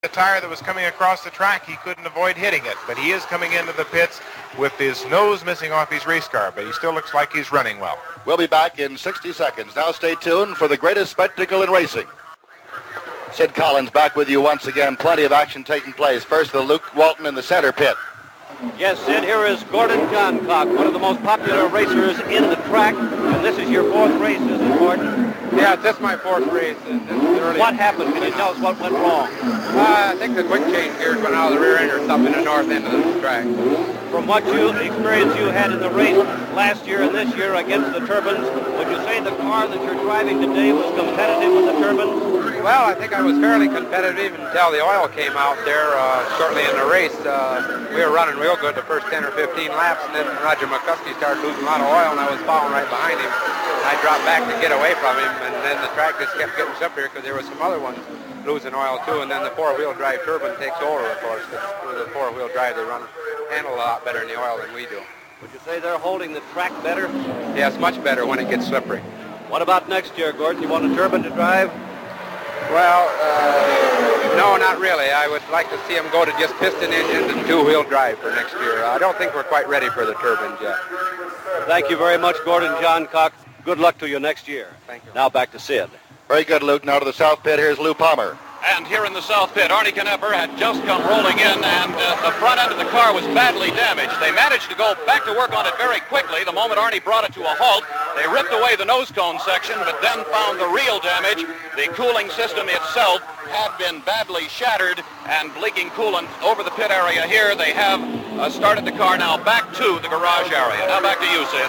The tire that was coming across the track, he couldn't avoid hitting it, but he is coming into the pits with his nose missing off his race car, but he still looks like he's running well. We'll be back in 60 seconds. Now stay tuned for the greatest spectacle in racing. Sid Collins back with you once again. Plenty of action taking place. First, the Luke Walton in the center pit. Yes, Sid, here is Gordon Johncock, one of the most popular racers in the track, and this is your fourth race, isn't it, Gordon? Yeah, this is my fourth race. What happened? Can you tell us what went wrong? I think the quick change gears went out of the rear end or something in the north end of the track. From what experience you had in the race last year and this year against the turbines, would you say the car that you're driving today was competitive with the turbines? Well, I think I was fairly competitive until the oil came out there shortly in the race. We were running real good the first 10 or 15 laps, and then Roger McCuskey started losing a lot of oil, and I was following right behind him. I dropped back to get away from him, and then the track just kept getting slippery because there were some other ones losing oil too, and then the four-wheel drive turbine takes over, of course. With the four-wheel drive, they handle a lot better in the oil than we do. Would you say they're holding the track better? Yes, much better when it gets slippery. What about next year, Gordon? You want a turbine to drive? Well, no, not really. I would like to see them go to just piston engines and two-wheel drive for next year. I don't think we're quite ready for the turbines yet. Thank you very much, Gordon Johncock. Good luck to you next year. Thank you. Now back to Sid. Very good, Luke. Now to the south pit. Here's Lou Palmer. And here in the south pit, Arnie Knepper had just come rolling in, and the front end of the car was badly damaged. They managed to go back to work on it very quickly. The moment Arnie brought it to a halt, they ripped away the nose cone section, but then found the real damage. The cooling system itself had been badly shattered and leaking coolant over the pit area here. They have started the car now back to the garage area. Now back to you, Sid.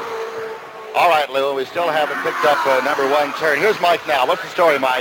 All right, Lou, we still haven't picked up number one turn. Here's Mike now. What's the story, Mike?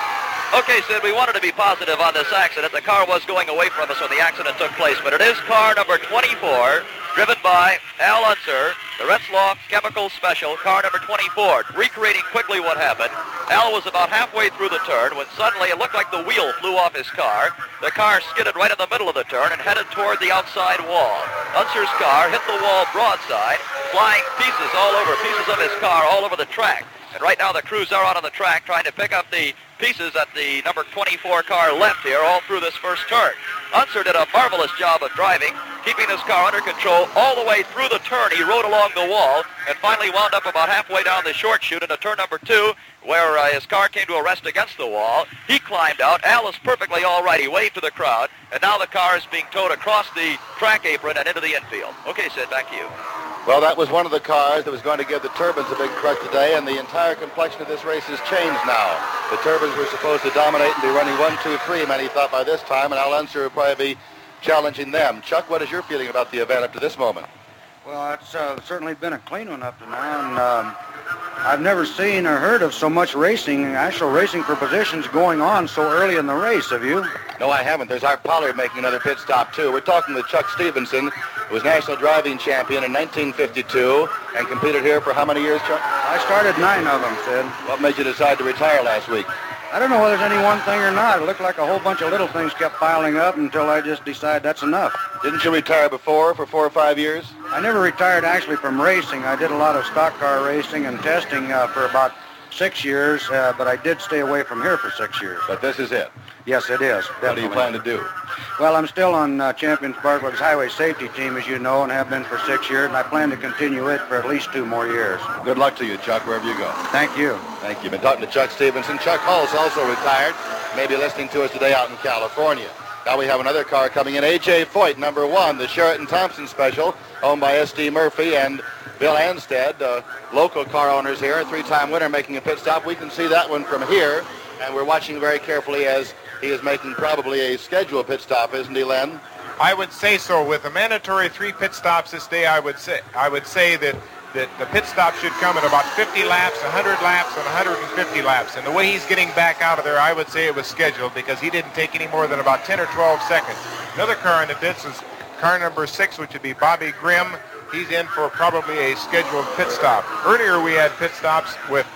Okay, Sid, we wanted to be positive on this accident. The car was going away from us when the accident took place, but it is car number 24, driven by Al Unser, the Retzlaff Chemical Special, car number 24. Recreating quickly what happened, Al was about halfway through the turn when suddenly it looked like the wheel flew off his car. The car skidded right in the middle of the turn and headed toward the outside wall. Unser's car hit the wall broadside, flying pieces of his car all over the track. And right now the crews are out on the track trying to pick up the pieces that the number 24 car left here all through this first turn. Unser did a marvelous job of driving, keeping his car under control all the way through the turn. He rode along the wall and finally wound up about halfway down the short chute into turn number 2, where his car came to a rest against the wall. He climbed out. Al was perfectly all right. He waved to the crowd, and now the car is being towed across the track apron and into the infield. Okay, Sid, back to you. Well, that was one of the cars that was going to give the turbines a big crush today, and the entire complexion of this race has changed now. The turbines were supposed to dominate and be running 1, 2, 3, many thought by this time, and Al Unser would probably be challenging them. Chuck, what is your feeling about the event up to this moment? Well, it's certainly been a clean one up to now, and I've never seen or heard of so much racing, actual racing for positions going on so early in the race. Have you? No, I haven't. There's Art Pollard making another pit stop, too. We're talking with Chuck Stevenson, who was national driving champion in 1952 and competed here for how many years, Chuck? I started 9 of them, Sid. What made you decide to retire last week? I don't know whether there's any one thing or not. It looked like a whole bunch of little things kept piling up until I just decided that's enough. Didn't you retire before for 4 or 5 years? I never retired actually from racing. I did a lot of stock car racing and testing for about 6 years, but I did stay away from here for 6 years. But this is it? Yes, it is. Definitely. What do you plan to do? Well, I'm still on Champion Sparklet's highway safety team, as you know, and have been for 6 years, and I plan to continue it for at least 2 more years. Good luck to you, Chuck, wherever you go. Thank you. Thank you. Been talking to Chuck Stevenson. Chuck Hull's also retired. Maybe listening to us today out in California. Now we have another car coming in. A.J. Foyt, number 1, the Sheraton Thompson Special, owned by S.D. Murphy and Bill Anstead, local car owners here, a 3-time winner making a pit stop. We can see that one from here, and we're watching very carefully as he is making probably a scheduled pit stop, isn't he, Len? I would say so. With a mandatory 3 pit stops this day, I would say that the pit stop should come at about 50 laps, 100 laps, and 150 laps. And the way he's getting back out of there, I would say it was scheduled because he didn't take any more than about 10 or 12 seconds. Another car in the pits is car number 6, which would be Bobby Grimm. He's in for probably a scheduled pit stop. Earlier we had pit stops with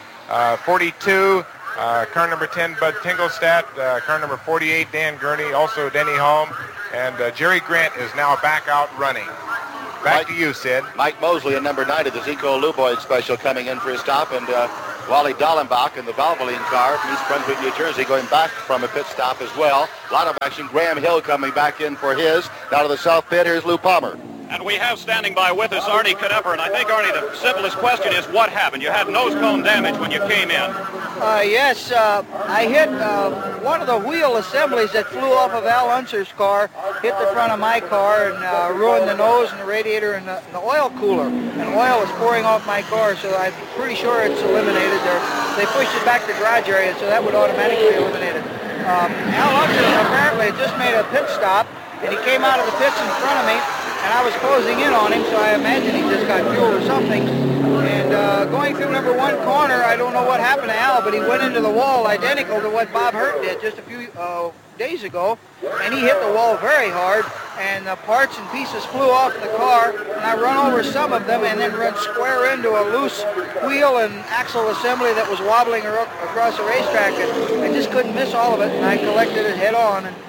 42, car number 10, Bud Tingelstadt, car number 48, Dan Gurney, also Denny Holm, and Jerry Grant is now back out running. Back to you, Sid. Mike Mosley in number 90, the Zico Luboid Special, coming in for his stop, and Wally Dallenbach in the Valvoline car from East Brunswick, New Jersey, going back from a pit stop as well. A lot of action. Graham Hill coming back in for his. Now to the south pit, here's Lou Palmer. And we have standing by with us Arnie Knepper, and I think, Arnie, the simplest question is what happened? You had nose cone damage when you came in. Yes, I hit one of the wheel assemblies that flew off of Al Unser's car, hit the front of my car, and ruined the nose and the radiator and the oil cooler. And oil was pouring off my car, so I'm pretty sure it's eliminated. They pushed it back to the garage area, so that would automatically eliminate it. Al Unser apparently just made a pit stop, and he came out of the pits in front of me, and I was closing in on him, so I imagine he just got fuel or something. And going through number 1 corner, I don't know what happened to Al, but he went into the wall identical to what Bob Hurt did just a few days ago, and he hit the wall very hard, and parts and pieces flew off the car, and I run over some of them and then run square into a loose wheel and axle assembly that was wobbling across the racetrack, and I just couldn't miss all of it, and I collected it head on, and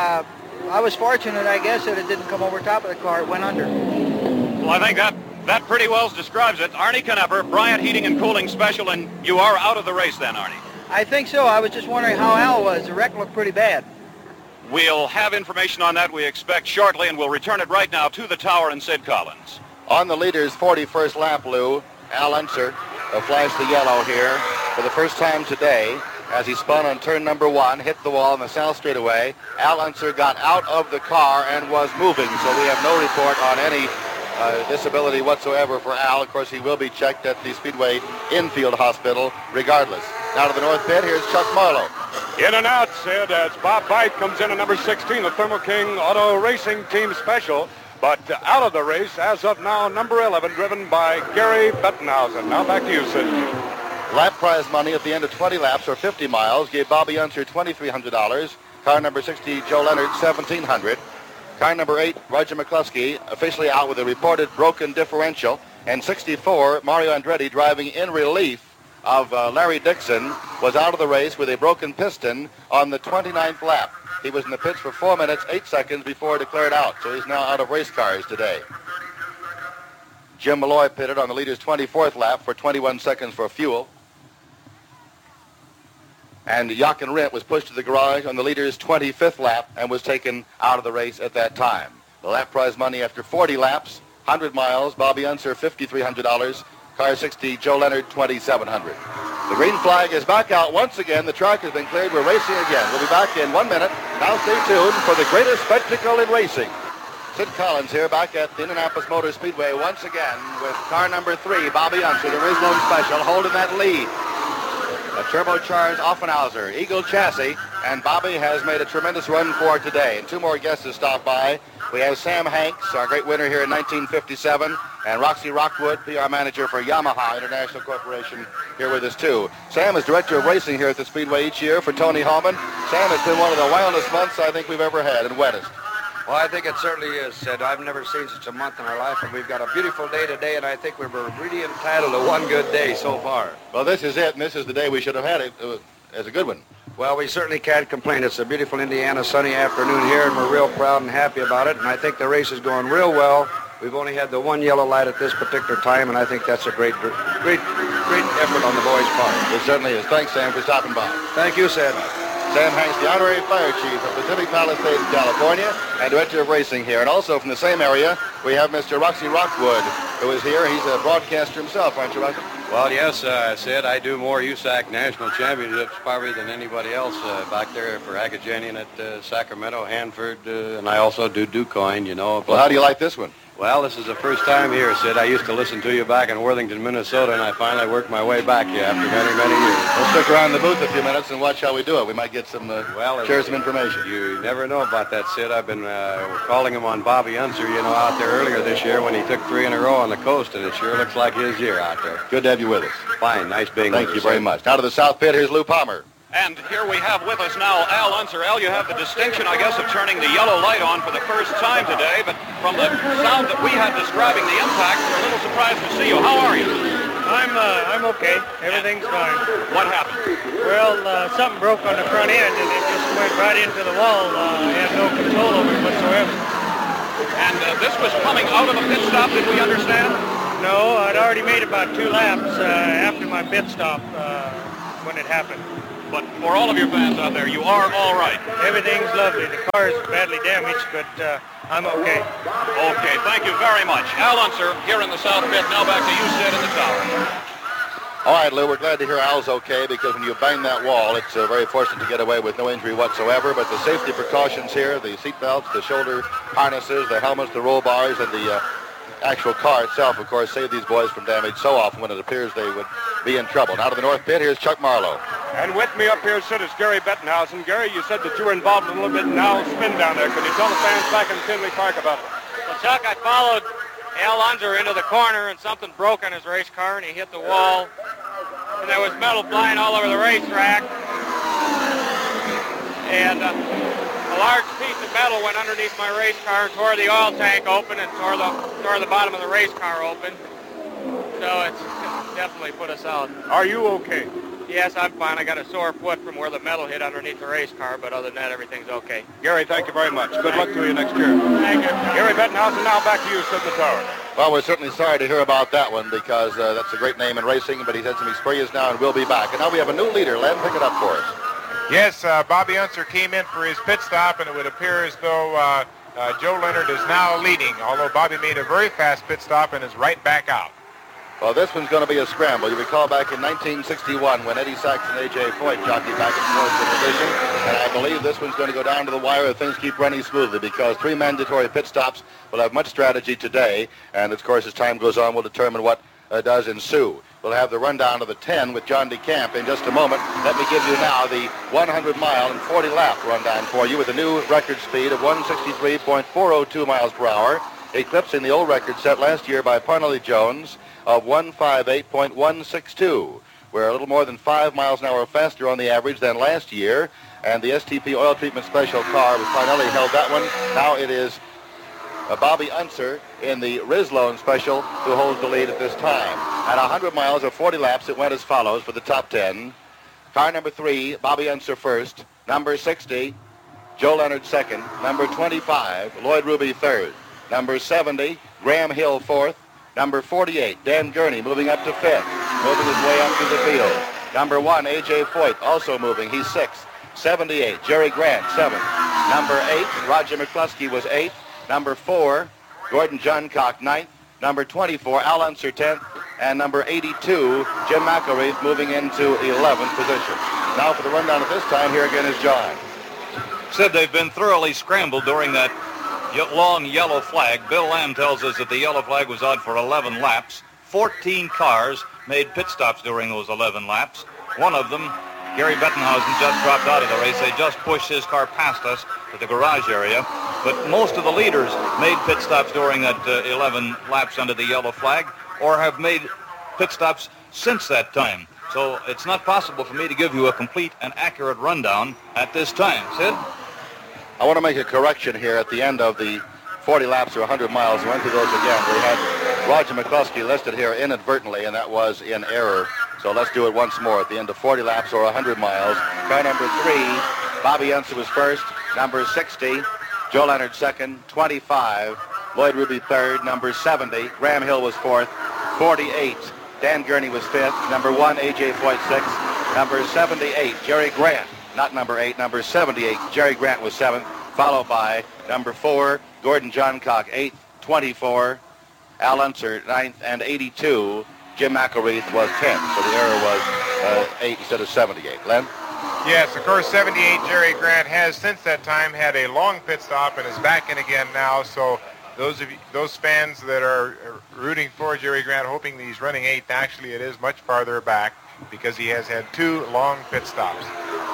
I was fortunate, I guess, that it didn't come over top of the car. It went under. Well, I think that pretty well describes it. Arnie Knepper, Bryant Heating and Cooling Special, and you are out of the race then, Arnie. I think so. I was just wondering how Al was. The wreck looked pretty bad. We'll have information on that, we expect, shortly, and we'll return it right now to the tower and Sid Collins. On the leader's 41st lap, Lou, Al Unser flashed the yellow here for the first time today. As he spun on turn number 1, hit the wall in the south straightaway. Al Unser got out of the car and was moving, so we have no report on any disability whatsoever for Al. Of course, he will be checked at the Speedway Infield Hospital regardless. Now to the north pit, here's Chuck Marlowe. In and out, Sid, as Bob Byte comes in at number 16, the Thermo King Auto Racing Team Special. But out of the race, as of now, number 11, driven by Gary Bettenhausen. Now back to you, Sid. Lap prize money at the end of 20 laps or 50 miles gave Bobby Unser $2,300. Car number 60, Joe Leonard, $1,700. Car number 8, Roger McCluskey, officially out with a reported broken differential. And 64, Mario Andretti, driving in relief of Larry Dixon, was out of the race with a broken piston on the 29th lap. He was in the pits for 4 minutes, 8 seconds before declared out, so he's now out of race cars today. Jim Malloy pitted on the leader's 24th lap for 21 seconds for fuel. And Jochen Rindt was pushed to the garage on the leader's 25th lap and was taken out of the race at that time. The lap prize money after 40 laps, 100 miles, Bobby Unser, $5,300. Car 60, Joe Leonard, $2,700. The green flag is back out once again. The track has been cleared. We're racing again. We'll be back in 1 minute. Now stay tuned for the greatest spectacle in racing. Sid Collins here back at the Indianapolis Motor Speedway once again with car number 3, Bobby Unser, the Rizlone Special, holding that lead. A turbocharged Offenhauser Eagle chassis, and Bobby has made a tremendous run for today. And 2 more guests have stopped by. We have Sam Hanks, our great winner here in 1957, and Roxy Rockwood, PR manager for Yamaha International Corporation, here with us too. Sam is director of racing here at the Speedway each year for Tony Hallman. Sam, it's been one of the wildest months I think we've ever had, and wettest. Well, I think it certainly is, Sid. I've never seen such a month in our life, and we've got a beautiful day today, and I think we were really entitled to one good day so far. Well, this is it, and this is the day we should have had it as a good one. Well, we certainly can't complain. It's a beautiful Indiana sunny afternoon here, and we're real proud and happy about it, and I think the race is going real well. We've only had the one yellow light at this particular time, and I think that's a great effort on the boys' part. It certainly is. Thanks, Sam, for stopping by. Thank you, Sid. Sam Hanks, the honorary fire chief of Pacific Palisades, California, and director of racing here. And also from the same area, we have Mr. Roxy Rockwood, who is here. He's a broadcaster himself, aren't you, Roxy? Well, yes, Sid, I do more USAC national championships probably than anybody else back there for Agajanian at Sacramento, Hanford, and I also do DuCoin, you know. Well, how do you like this one? Well, this is the first time here, Sid. I used to listen to you back in Worthington, Minnesota, and I finally worked my way back here after many, many years. We'll stick around the booth a few minutes and watch how we do it. We might get some, share some information. You never know about that, Sid. I've been calling him on Bobby Unser, you know, out there earlier this year when he took 3 in a row on the coast, and it sure looks like his year out there. Good to have you with us. Fine. Nice being with us. Thank you very much. Now to the south pit, here's Lou Palmer. And here we have with us now Al Unser. Al, you have the distinction, I guess, of turning the yellow light on for the first time today, but from the sound that we had describing the impact, we're a little surprised to see you. How are you? I'm okay. Everything's fine. What happened? Well, something broke on the front end, and it just went right into the wall. I had no control over it whatsoever. And this was coming out of a pit stop, did we understand? No, I'd already made about 2 laps after my pit stop when it happened. But for all of your fans out there, you are all right. Everything's lovely. The car is badly damaged, but I'm okay. Okay, thank you very much. Al Unser here in the South Pit. Now back to you, Sid, in the tower. All right, Lou, we're glad to hear Al's okay, because when you bang that wall, it's very fortunate to get away with no injury whatsoever. But the safety precautions here, the seat belts, the shoulder harnesses, the helmets, the roll bars, and the actual car itself, of course, save these boys from damage so often when it appears they would be in trouble. Now to the North Pit, here's Chuck Marlowe. And with me up here, Sid, is Gary Bettenhausen. Gary, you said that you were involved in a little bit in Al's spin down there. Can you tell the fans back in Tinley Park about it? Well, Chuck, I followed Al Unser into the corner, and something broke on his race car, and he hit the wall. And there was metal flying all over the racetrack. And a large piece of metal went underneath my race car and tore the oil tank open and tore the bottom of the race car open. So it's definitely put us out. Are you okay? Yes, I'm fine. I got a sore foot from where the metal hit underneath the race car, but other than that, everything's okay. Gary, thank you very much. Good luck to you next year. Thank you. Gary Bettenhausen, now back to you, Sid the Tower. Well, we're certainly sorry to hear about that one, because that's a great name in racing, but he's had some experience now and will be back. And now we have a new leader. Len, pick it up for us. Yes, Bobby Unser came in for his pit stop, and it would appear as though Joe Leonard is now leading, although Bobby made a very fast pit stop and is right back out. Well, this one's going to be a scramble. You recall back in 1961 when Eddie Sachs and A.J. Foyt jockeyed back and forth in the division, and I believe this one's going to go down to the wire if things keep running smoothly, because 3 mandatory pit stops will have much strategy today, and of course as time goes on we'll determine what does ensue. We'll have the rundown of the 10 with John DeCamp in just a moment. Let me give you now the 100-mile and 40-lap rundown for you with a new record speed of 163.402 miles per hour, eclipsing the old record set last year by Parnelly Jones of 158.162. We're a little more than 5 miles an hour faster on the average than last year, and the STP oil treatment special car with Parnelly held that one. Now it is Bobby Unser in the Rizlone special who holds the lead at this time. At 100 miles or 40 laps, it went as follows for the top 10. Car number 3, Bobby Unser first. Number 60, Joe Leonard second. Number 25, Lloyd Ruby third. Number 70, Graham Hill fourth. Number 48, Dan Gurney moving up to fifth, moving his way up to the field. Number 1, A.J. Foyt also moving. He's sixth. 78, Jerry Grant, seventh. Number 8, Roger McCluskey was eighth. Number 4, Gordon Johncock, ninth. Number 24, Al Unser, 10th. And number 82, Jim McElreath moving into 11th position. Now for the rundown at this time, here again is John. Said they've been thoroughly scrambled during that long yellow flag. Bill Lamb tells us that the yellow flag was out for 11 laps. 14 cars made pit stops during those 11 laps. One of them, Gary Bettenhausen, just dropped out of the race. They just pushed his car past us to the garage area. But most of the leaders made pit stops during that 11 laps under the yellow flag, or have made pit stops since that time. So it's not possible for me to give you a complete and accurate rundown at this time. Sid? I want to make a correction here at the end of the 40 laps or 100 miles. We went through those again. We had Roger McCluskey listed here inadvertently, and that was in error. So let's do it once more. At the end of 40 laps or 100 miles, car number 3, Bobby Unser was first. Number 60, Joe Leonard second. 25, Lloyd Ruby third. Number 70, Graham Hill was fourth. 48, Dan Gurney was fifth. Number 1, A.J. Foyt sixth. Number 78, Jerry Grant. Not number 8, number 78, Jerry Grant was 7th, followed by number 4, Gordon Johncock 8th, 24, Al Unser 9th, and 82, Jim McElreath was 10th. So the error was 8 instead of 78. Len? Yes, of course, 78 Jerry Grant has since that time had a long pit stop and is back in again now. So those fans that are rooting for Jerry Grant, hoping that he's running 8th, actually it is much farther back, because he has had 2 long pit stops.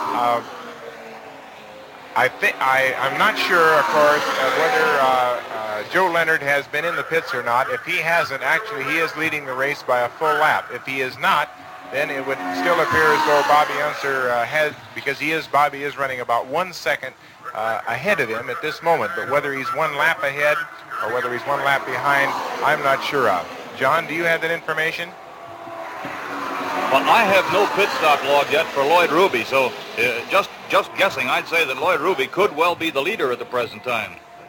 I'm not sure, of course, whether Joe Leonard has been in the pits or not. If he hasn't, actually, he is leading the race by a full lap. If he is not, then it would still appear as though Bobby Unser has, because Bobby is running about 1 second ahead of him at this moment. But whether he's 1 lap ahead or whether he's 1 lap behind, I'm not sure of. John, do you have that information? Well, I have no pit stop log yet for Lloyd Ruby, so just guessing, I'd say that Lloyd Ruby could well be the leader at the present time.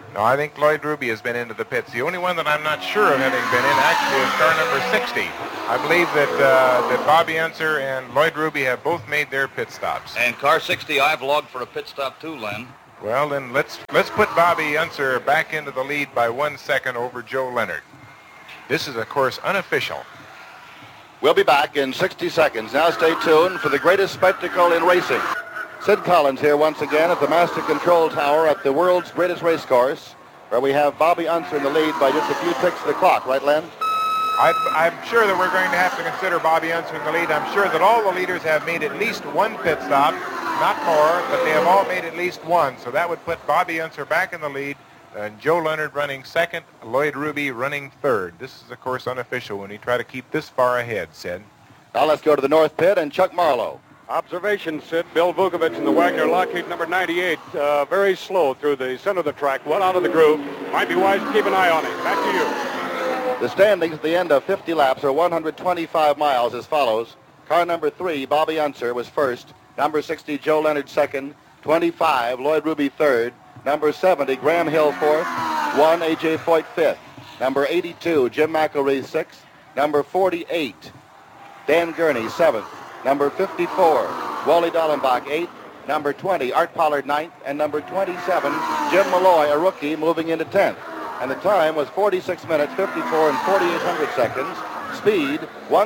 No, I think Lloyd Ruby has been into the pits. The only one that I'm not sure of having been in actually is car number 60. I believe that Bobby Unser and Lloyd Ruby have both made their pit stops. And car 60, I've logged for a pit stop too, Len. Well, then let's put Bobby Unser back into the lead by 1 second over Joe Leonard. This is, of course, unofficial. We'll be back in 60 seconds. Now stay tuned for the greatest spectacle in racing. Sid Collins here once again at the Master Control Tower at the world's greatest race course, where we have Bobby Unser in the lead by just a few ticks of the clock. Right, Len? I'm sure that we're going to have to consider Bobby Unser in the lead. I'm sure that all the leaders have made at least one pit stop, not more, but they have all made at least one. So that would put Bobby Unser back in the lead, and Joe Leonard running second, Lloyd Ruby running third. This is, of course, unofficial when we try to keep this far ahead, Sid. Now let's go to the North Pit and Chuck Marlowe. Observation, Sid. Bill Vukovich in the Wagner Lockheed number 98. Very slow through the center of the track. One out of the groove. Might be wise to keep an eye on him. Back to you. The standings at the end of 50 laps are 125 miles as follows. Car number 3, Bobby Unser, was first. Number 60, Joe Leonard second. 25, Lloyd Ruby third. Number 70, Graham Hill fourth. 1, A.J. Foyt fifth. Number 82, Jim McElreath sixth. Number 48, Dan Gurney seventh. Number 54, Wally Dallenbach, 8th. Number 20, Art Pollard, 9th. And number 27, Jim Malloy, a rookie, moving into 10th. And the time was 46 minutes, 54 and 4800 seconds. Speed,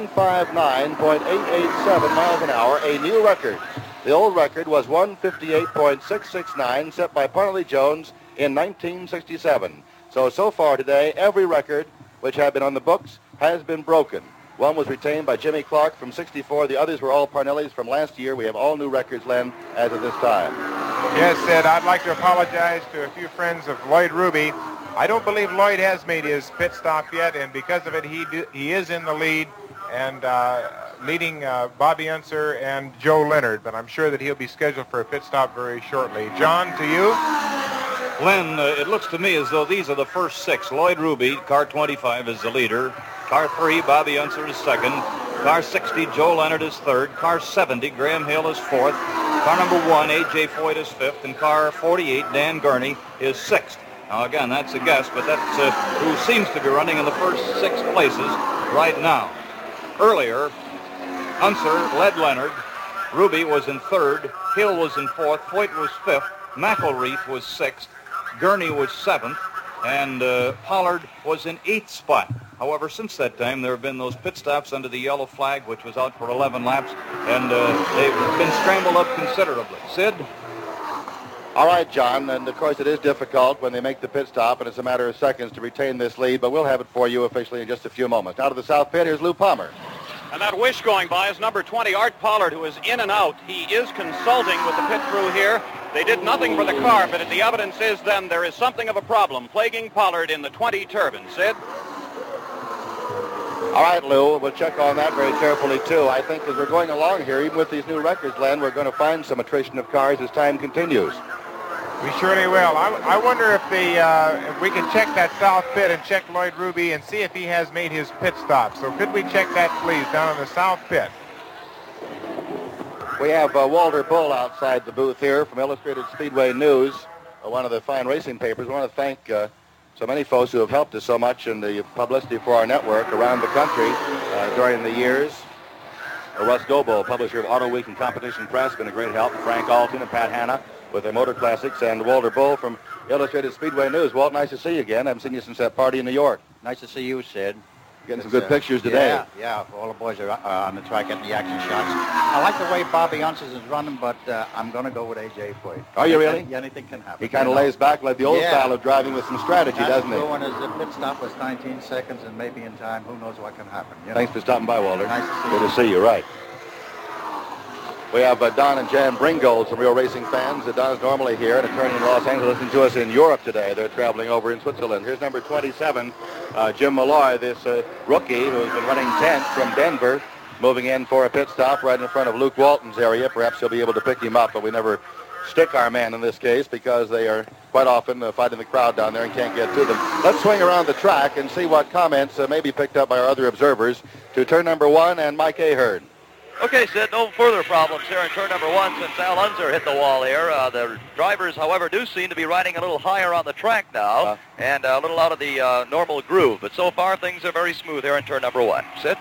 159.887 miles an hour, a new record. The old record was 158.669, set by Parnelly Jones in 1967. So far today, every record which had been on the books has been broken. One was retained by Jimmy Clark from 64. The others were all Parnelli's from last year. We have all new records, Len, as of this time. Yes, Sid, I'd like to apologize to a few friends of Lloyd Ruby. I don't believe Lloyd has made his pit stop yet, and because of it, he is in the lead and leading Bobby Unser and Joe Leonard, but I'm sure that he'll be scheduled for a pit stop very shortly. John, to you. Len, it looks to me as though these are the first 6. Lloyd Ruby, car 25, is the leader. Car 3, Bobby Unser is second. Car 60, Joe Leonard is third. Car 70, Graham Hill is fourth. Car number 1, A.J. Foyt is fifth. And car 48, Dan Gurney, is sixth. Now, again, that's a guess, but that's who seems to be running in the first 6 places right now. Earlier, Unser led Leonard. Ruby was in third. Hill was in fourth. Foyt was fifth. McElreath was sixth. Gurney was seventh. And Pollard was in 8th spot. However, since that time, there have been those pit stops under the yellow flag, which was out for 11 laps, and they've been scrambled up considerably. Sid? All right, John, and of course it is difficult when they make the pit stop, and it's a matter of seconds to retain this lead, but we'll have it for you officially in just a few moments. Now to the South Pit, here's Lou Palmer. And that wish going by is number 20, Art Pollard, who is in and out. He is consulting with the pit crew here. They did nothing for the car, but the evidence is then there is something of a problem plaguing Pollard in the 20 turbine. Sid? All right, Lou, we'll check on that very carefully, too. I think as we're going along here, even with these new records, Len, we're going to find some attrition of cars as time continues. We surely will. I wonder if we can check that South Pit and check Lloyd Ruby and see if he has made his pit stop. So could we check that, please, down in the South Pit? We have Walter Bull outside the booth here from Illustrated Speedway News, one of the fine racing papers. I want to thank so many folks who have helped us so much in the publicity for our network around the country during the years. Russ Gobo, publisher of Auto Week and Competition Press, been a great help. Frank Alton and Pat Hanna with their Motor Classics, and Walter Bull from Illustrated Speedway News. Walt, nice to see you again. I haven't seen you since that party in New York. Nice to see you, Sid. Getting some good pictures today. Yeah, all the boys are on the track getting the action shots. I like the way Bobby Unser is running, but I'm going to go with A.J. Foyt. Are you really? Yeah, anything can happen. He kind of lays back like the old style of driving with some strategy, doesn't he? When his pit stop was 19 seconds, and maybe in time, who knows what can happen. You know? Thanks for stopping by, Walter. Nice to see you. Good to see you, right. We have Don and Jan Bringold, some real racing fans. Don's normally here, an attorney in Los Angeles, listening to us in Europe today. They're traveling over in Switzerland. Here's number 27, Jim Malloy, this rookie who's been running 10th from Denver, moving in for a pit stop right in front of Luke Walton's area. Perhaps he'll be able to pick him up, but we never stick our man in this case because they are quite often fighting the crowd down there and can't get to them. Let's swing around the track and see what comments may be picked up by our other observers to turn number 1 and Mike Ahern. Okay, Sid, no further problems here in turn number 1 since Al Unser hit the wall here. The drivers, however, do seem to be riding a little higher on the track now and a little out of the normal groove. But so far, things are very smooth here in turn number 1. Sid?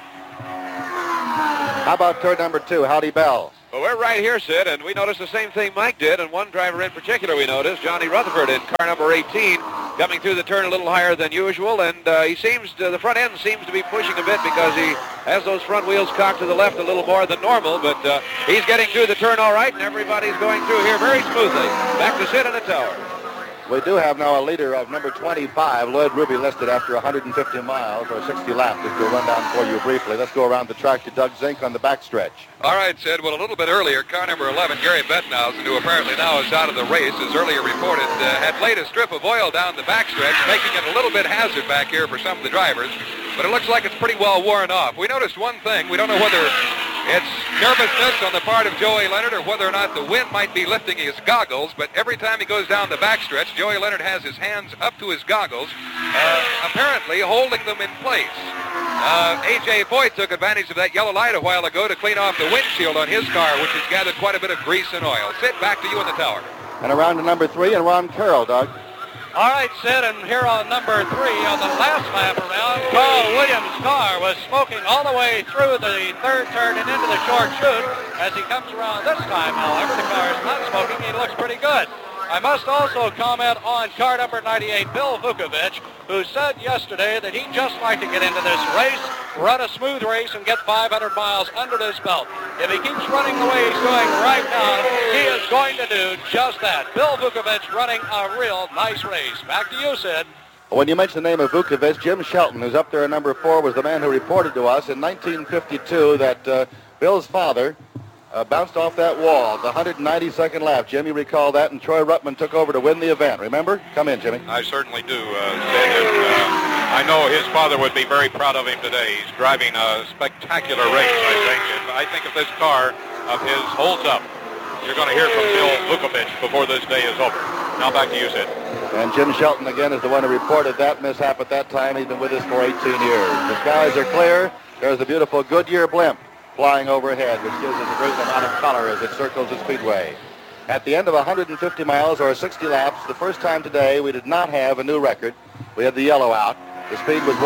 How about turn number 2, Howdy Bell? Well, we're right here, Sid, and we noticed the same thing Mike did, and one driver in particular we noticed, Johnny Rutherford in car number 18, coming through the turn a little higher than usual, and he seems to, the front end seems to be pushing a bit because he has those front wheels cocked to the left a little more than normal, but he's getting through the turn all right, and everybody's going through here very smoothly. Back to Sid in the tower. We do have now a leader of number 25, Lloyd Ruby, listed after 150 miles or 60 laps. Just to run down for you briefly. Let's go around the track to Doug Zink on the backstretch. All right, Sid. Well, a little bit earlier, car number 11, Gary Bettenhausen, who apparently now is out of the race, as earlier reported, had laid a strip of oil down the backstretch, making it a little bit hazard back here for some of the drivers. But it looks like it's pretty well worn off. We noticed one thing. We don't know whether it's nervousness on the part of Joey Leonard or whether or not the wind might be lifting his goggles, but every time he goes down the backstretch, Joey Leonard has his hands up to his goggles, apparently holding them in place. A.J. Foyt took advantage of that yellow light a while ago to clean off the windshield on his car, which has gathered quite a bit of grease and oil. Sid, back to you in the tower. And around to number 3 and Ron Carroll, Doug. All right, Sid, and here on number 3 on the last lap around, Carl Williams' car was smoking all the way through the third turn and into the short chute. As he comes around this time, however, the car is not smoking. He looks pretty good. I must also comment on car number 98, Bill Vukovich, who said yesterday that he'd just like to get into this race, run a smooth race, and get 500 miles under his belt. If he keeps running the way he's doing right now, he is going to do just that. Bill Vukovich running a real nice race. Back to you, Sid. When you mention the name of Vukovich, Jim Shelton, who's up there at number 4, was the man who reported to us in 1952 that Bill's father bounced off that wall, the 192nd lap. Jimmy, recall that, and Troy Ruttman took over to win the event. Remember? Come in, Jimmy. I certainly do, Sid, and I know his father would be very proud of him today. He's driving a spectacular race, I think if this car of his holds up, you're going to hear from Bill Vukovich before this day is over. Now back to you, Sid. And Jim Shelton, again, is the one who reported that mishap at that time. He's been with us for 18 years. The skies are clear. There's a beautiful Goodyear blimp flying overhead, which gives us a great amount of color as it circles the speedway. At the end of 150 miles or 60 laps, the first time today, we did not have a new record. We had the yellow out. The speed was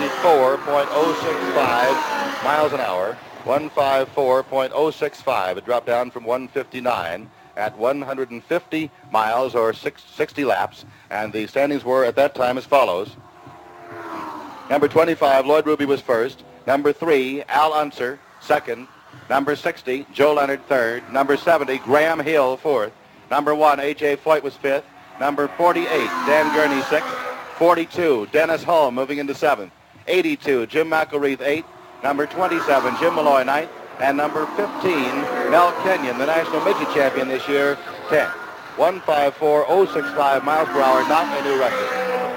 154.065 miles an hour, 154.065. It dropped down from 159 at 150 miles or 60 laps, and the standings were at that time as follows. Number 25, Lloyd Ruby, was first. Number 3, Al Unser, second. Number 60, Joe Leonard, third. Number 70, Graham Hill, fourth. Number 1, A.J. Foyt, was fifth. Number 48, Dan Gurney, sixth. 42, Dennis Holm, moving into seventh. 82, Jim McElreath, eighth. Number 27, Jim Malloy, ninth. And number 15, Mel Kenyon, the national midget champion this year, 10th. 154.065 miles per hour, not a new record.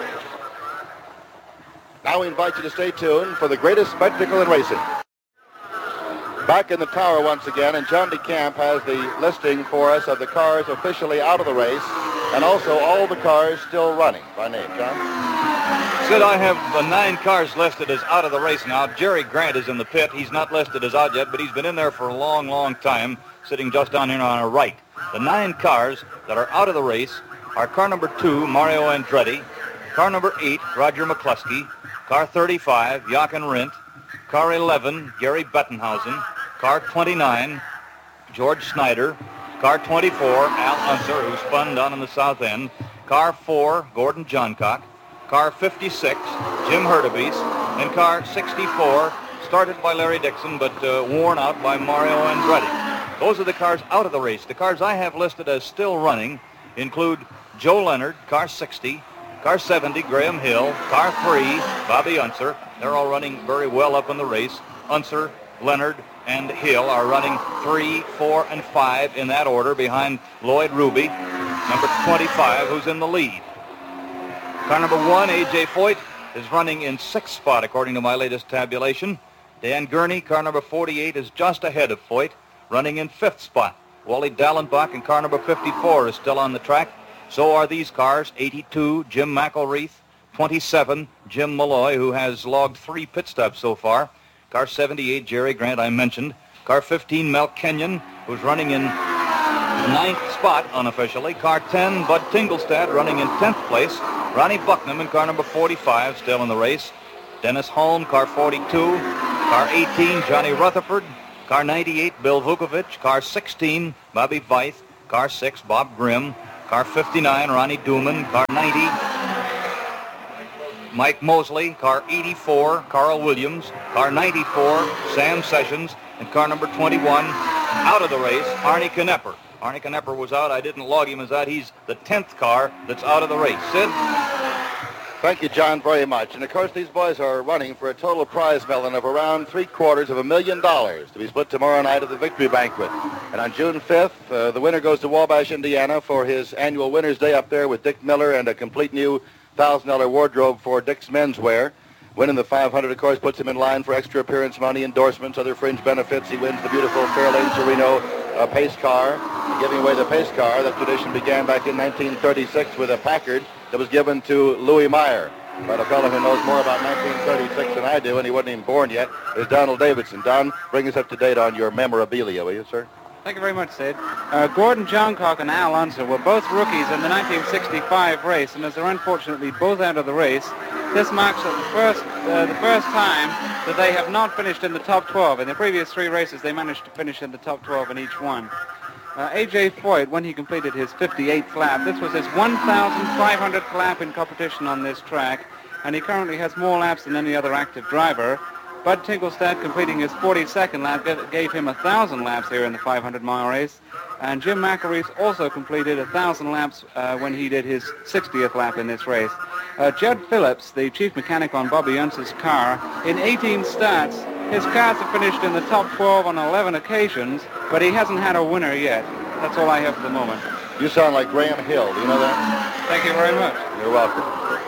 Now we invite you to stay tuned for the greatest spectacle in racing. Back in the tower once again, and John DeCamp has the listing for us of the cars officially out of the race, and also all the cars still running by name. John? Sid, I have 9 cars listed as out of the race now. Jerry Grant is in the pit. He's not listed as out yet, but he's been in there for a long, long time, sitting just down here on our right. The 9 cars that are out of the race are car number 2, Mario Andretti, car number 8, Roger McCluskey, car 35, Jochen Rindt, car 11, Gary Bettenhausen, car 29, George Snyder, car 24, Al Unser, who spun down in the south end, car 4, Gordon Johncock, car 56, Jim Hurtubise, and car 64, started by Larry Dixon, but worn out by Mario Andretti. Those are the cars out of the race. The cars I have listed as still running include Joe Leonard, car 60, car 70, Graham Hill, car 3, Bobby Unser. They're all running very well up in the race. Unser, Leonard, and Hill are running 3, 4, and 5 in that order behind Lloyd Ruby, number 25, who's in the lead. Car number 1, A.J. Foyt, is running in 6th spot, according to my latest tabulation. Dan Gurney, car number 48, is just ahead of Foyt, running in 5th spot. Wally Dallenbach in car number 54 is still on the track. So are these cars, 82, Jim McElreath, 27, Jim Malloy, who has logged 3 pit stops so far. Car 78, Jerry Grant, I mentioned. Car 15, Mel Kenyon, who's running in 9th spot unofficially. Car 10, Bud Tingelstad, running in 10th place. Ronnie Bucknam in car number 45, still in the race. Dennis Holm, car 42. Car 18, Johnny Rutherford. Car 98, Bill Vukovic. Car 16, Bobby Veith. Car 6, Bob Grimm. Car 59, Ronnie Duman. Car 90, Mike Mosley. Car 84, Carl Williams. Car 94, Sam Sessions. And car number 21, out of the race, Arnie Knepper. Arnie Knepper was out. I didn't log him as out. He's the 10th car that's out of the race. Sid? Thank you, John, very much. And, of course, these boys are running for a total prize, Melon, of around $750,000 to be split tomorrow night at the Victory Banquet. And on June 5th, the winner goes to Wabash, Indiana for his annual Winner's Day up there with Dick Miller and a complete new $1,000 wardrobe for Dick's menswear. Winning the 500, of course, puts him in line for extra appearance money, endorsements, other fringe benefits. He wins the beautiful Fairlane Torino pace car, giving away the pace car. That tradition began back in 1936 with a Packard that was given to Louis Meyer. But a fellow who knows more about 1936 than I do, and he wasn't even born yet, is Donald Davidson. Don, bring us up to date on your memorabilia, will you, sir? Thank you very much, Sid. Gordon Johncock and Al Unser were both rookies in the 1965 race, and as they're unfortunately both out of the race, this marks the first time that they have not finished in the top 12. In the previous 3 races, they managed to finish in the top 12 in each one. A.J. Foyt, when he completed his 58th lap, this was his 1,500th lap in competition on this track, and he currently has more laps than any other active driver. Bud Tingelstad, completing his 42nd lap, gave him 1,000 laps here in the 500-mile race. And Jim McElreath also completed 1,000 laps when he did his 60th lap in this race. Judd Phillips, the chief mechanic on Bobby Unser's car, in 18 starts, his cars have finished in the top 12 on 11 occasions, but he hasn't had a winner yet. That's all I have for the moment. You sound like Graham Hill. Do you know that? Thank you very much. You're welcome.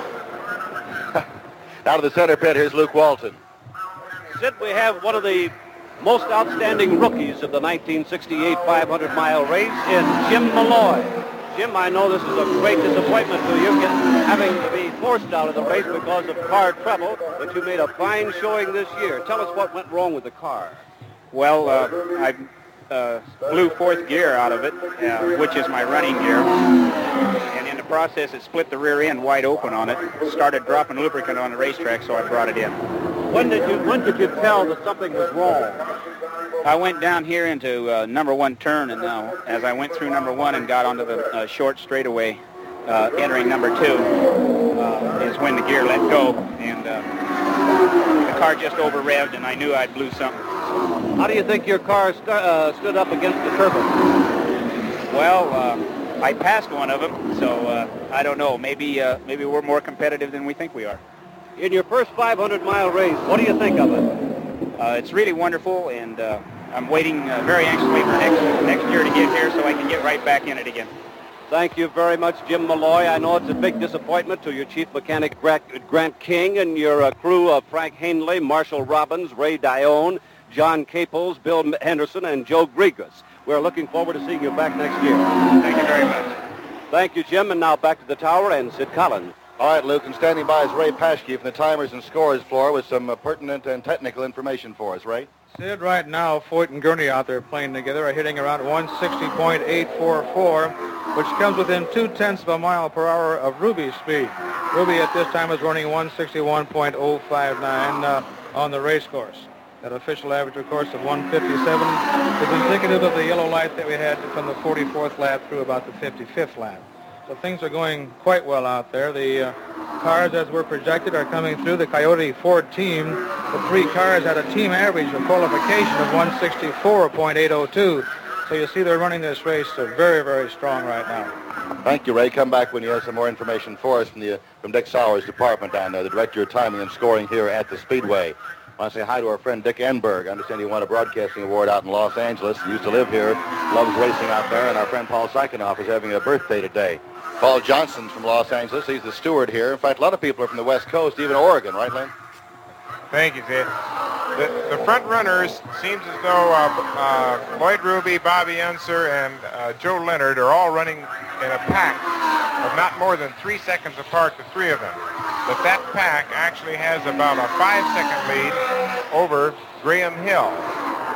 Out of the center pit, here's Luke Walton. Sid, we have one of the most outstanding rookies of the 1968 500-mile race in Jim Malloy. Jim, I know this is a great disappointment to you, having to be forced out of the race because of car trouble, but you made a fine showing this year. Tell us what went wrong with the car. Well, I blew 4th gear out of it, which is my running gear. And in the process, it split the rear end wide open on it. Started dropping lubricant on the racetrack, so I brought it in. When did you tell that something was wrong? I went down here into number 1 turn, and as I went through number 1 and got onto the short straightaway, entering number 2, is when the gear let go, and the car just over-revved, and I knew I'd blew something. How do you think your car stood up against the turbo? Well, I passed one of them, so I don't know. Maybe we're more competitive than we think we are. In your first 500-mile race, what do you think of it? It's really wonderful, and I'm waiting very anxiously for next year to get here so I can get right back in it again. Thank you very much, Jim Malloy. I know it's a big disappointment to your chief mechanic, Grant King, and your crew of Frank Hanley, Marshall Robbins, Ray Dione, John Caples, Bill Henderson, and Joe Grigas. We're looking forward to seeing you back next year. Thank you very much. Thank you, Jim. And now back to the tower and Sid Collins. All right, Luke, and standing by is Ray Paschke from the timers and scores floor with some pertinent and technical information for us. Ray? Sid, right now, Foyt and Gurney out there playing together are hitting around 160.844, which comes within 0.2 of a mile per hour of Ruby's speed. Ruby at this time is running 161.059 on the race course. That official average, of course, of 157 is indicative of the yellow light that we had from the 44th lap through about the 55th lap. So things are going quite well out there. The cars, as were projected, are coming through. The Coyote Ford team, the 3 cars had a team average of qualification of 164.802. So you see they're running this race very, very strong right now. Thank you, Ray. Come back when you have some more information for us from Dick Sauer's department down there, the director of timing and scoring here at the Speedway. I want to say hi to our friend Dick Enberg. I understand he won a broadcasting award out in Los Angeles. He used to live here, loves racing out there, and our friend Paul Sykonoff is having a birthday today. Paul Johnson's from Los Angeles. He's the steward here. In fact, a lot of people are from the West Coast, even Oregon, right, Len? Thank you, Sid. The front runners seems as though Lloyd Ruby, Bobby Unser, and Joe Leonard are all running in a pack of not more than 3 seconds apart, the 3 of them. But that pack actually has about a 5-second lead over Graham Hill.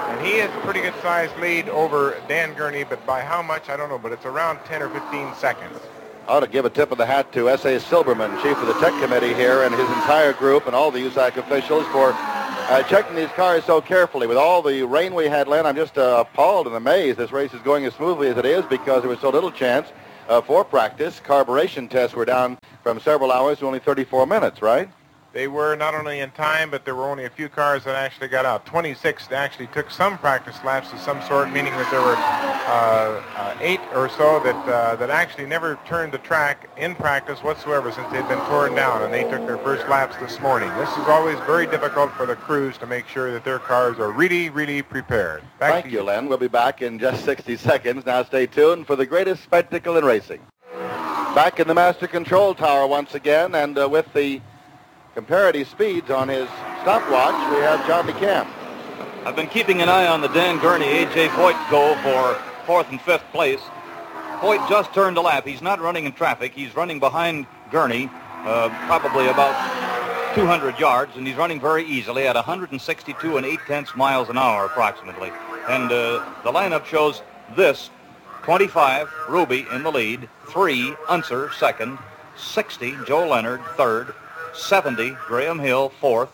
And he has a pretty good sized lead over Dan Gurney, but by how much, I don't know, but it's around 10 or 15 seconds. I ought to give a tip of the hat to S.A. Silberman, chief of the tech committee here, and his entire group and all the USAC officials for checking these cars so carefully. With all the rain we had, Len, I'm just appalled and amazed this race is going as smoothly as it is because there was so little chance for practice. Carburation tests were down from several hours to only 34 minutes, right? They were not only in time, but there were only a few cars that actually got out. 26 actually took some practice laps of some sort, meaning that there were 8 or so that actually never turned the track in practice whatsoever since they'd been torn down, and they took their first laps this morning. This is always very difficult for the crews to make sure that their cars are really, really prepared. Thank you, Len. We'll be back in just 60 seconds. Now stay tuned for the greatest spectacle in racing. Back in the master control tower once again, and with the comparative speeds on his stopwatch, we have John DeCamp. I've been keeping an eye on the Dan Gurney, A.J. Foyt go for 4th and 5th place. Foyt just turned a lap. He's not running in traffic. He's running behind Gurney, probably about 200 yards, and he's running very easily at 162 and 8/10 miles an hour approximately. And the lineup shows this: 25, Ruby in the lead, 3, Unser second, 60, Joe Leonard third, 70, Graham Hill, 4th.